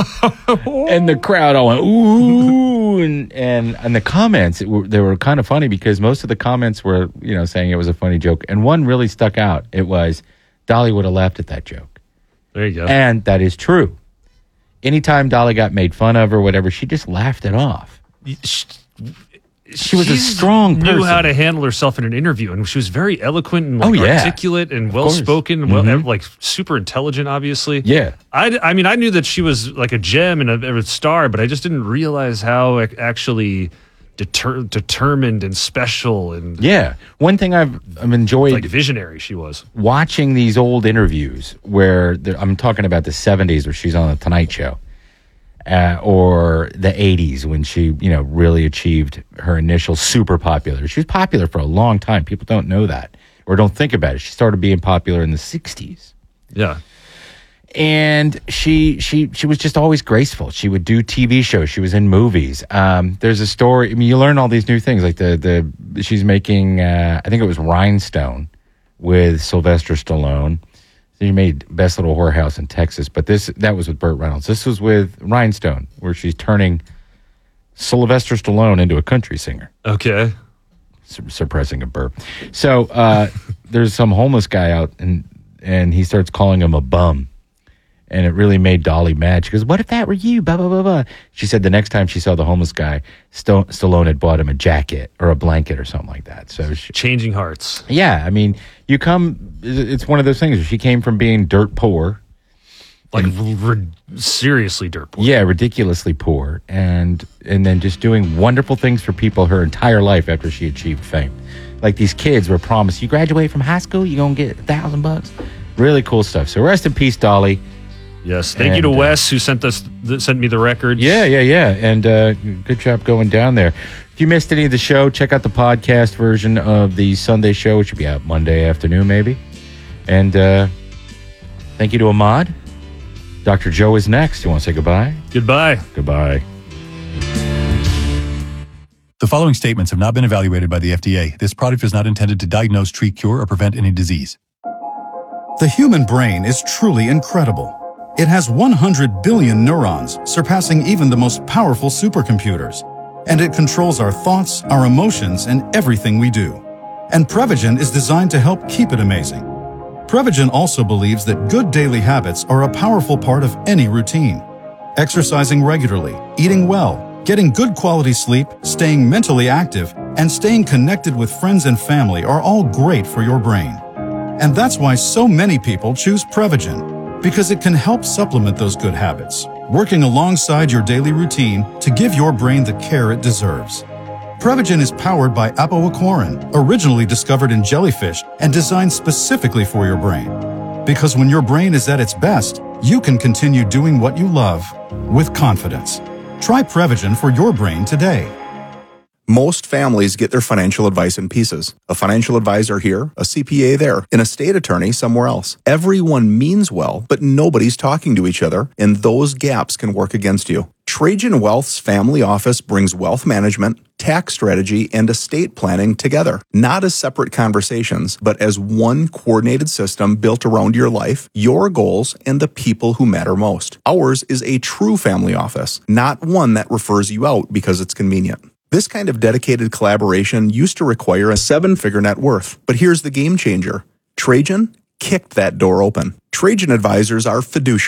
And the crowd all went, "Ooh!" And and, and the comments, it were, they were kind of funny because most of the comments were, you know, saying it was a funny joke, and one really stuck out. It was, Dolly would have laughed at that joke. There you go. And that is true. Anytime Dolly got made fun of or whatever, she just laughed it off. She, She was a She's strong person. Knew how to handle herself in an interview, and she was very eloquent and like, Oh, yeah. articulate and Of well spoken, and well, Mhm. like super intelligent. Obviously, Yeah. I, I mean, I knew that she was like a gem and a, a star, but I just didn't realize how ac- actually deter- determined and special and Yeah. One thing I've, I've enjoyed like visionary she was. watching these old interviews where the, I'm talking about the seventies where she's on the Tonight Show. Uh, or the eighties when she, you know, really achieved her initial super popular. She was popular for a long time. People don't know that or don't think about it. She started being popular in the sixties. Yeah. And she she she was just always graceful. She would do T V shows. She was in movies. Um, there's a story. I mean, you learn all these new things. Like the the she's making. Uh, I think it was Rhinestone with Sylvester Stallone. She made Best Little Whorehouse in Texas, but this that was with Burt Reynolds. This was with Rhinestone, where she's turning Sylvester Stallone into a country singer. Okay. Su- suppressing a burp. So uh, there's some homeless guy out, and and he starts calling him a bum. And it really made Dolly mad. She goes, "What if that were you?" Blah, blah, blah, blah. She said the next time she saw the homeless guy, Sto- Stallone had bought him a jacket or a blanket or something like that. So she, Changing hearts. yeah, I mean, you come, it's one of those things. She came from being dirt poor. Like r- seriously dirt poor. Yeah, ridiculously poor. And and then just doing wonderful things for people her entire life after she achieved fame. Like these kids were promised, you graduate from high school, you're going to get a thousand bucks. Really cool stuff. So rest in peace, Dolly. Yes. Thank you And, to uh, Wes who sent us th- sent me the records. Yeah, yeah, yeah. And uh, good job going down there. If you missed any of the show, check out the podcast version of the Sunday show, which will be out Monday afternoon, maybe. And uh, thank you to Ahmad. Doctor Joe is next. You want to say goodbye? Goodbye. Goodbye. The following statements have not been evaluated by the F D A. This product is not intended to diagnose, treat, cure, or prevent any disease. The human brain is truly incredible. It has one hundred billion neurons, surpassing even the most powerful supercomputers. And it controls our thoughts, our emotions, and everything we do. And Prevagen is designed to help keep it amazing. Prevagen also believes that good daily habits are a powerful part of any routine. Exercising regularly, eating well, getting good quality sleep, staying mentally active, and staying connected with friends and family are all great for your brain. And that's why so many people choose Prevagen, because it can help supplement those good habits, working alongside your daily routine to give your brain the care it deserves. Prevagen is powered by apoaquarin, originally discovered in jellyfish and designed specifically for your brain. Because when your brain is at its best, you can continue doing what you love with confidence. Try Prevagen for your brain today. Most families get their financial advice in pieces. A financial advisor here, a C P A there, an estate attorney somewhere else. Everyone means well, but nobody's talking to each other, and those gaps can work against you. Trajan Wealth's family office brings wealth management, tax strategy, and estate planning together, not as separate conversations, but as one coordinated system built around your life, your goals, and the people who matter most. Ours is a true family office, not one that refers you out because it's convenient. This kind of dedicated collaboration used to require a seven-figure net worth, but here's the game changer. Trajan kicked that door open. Trajan advisors are fiduciary.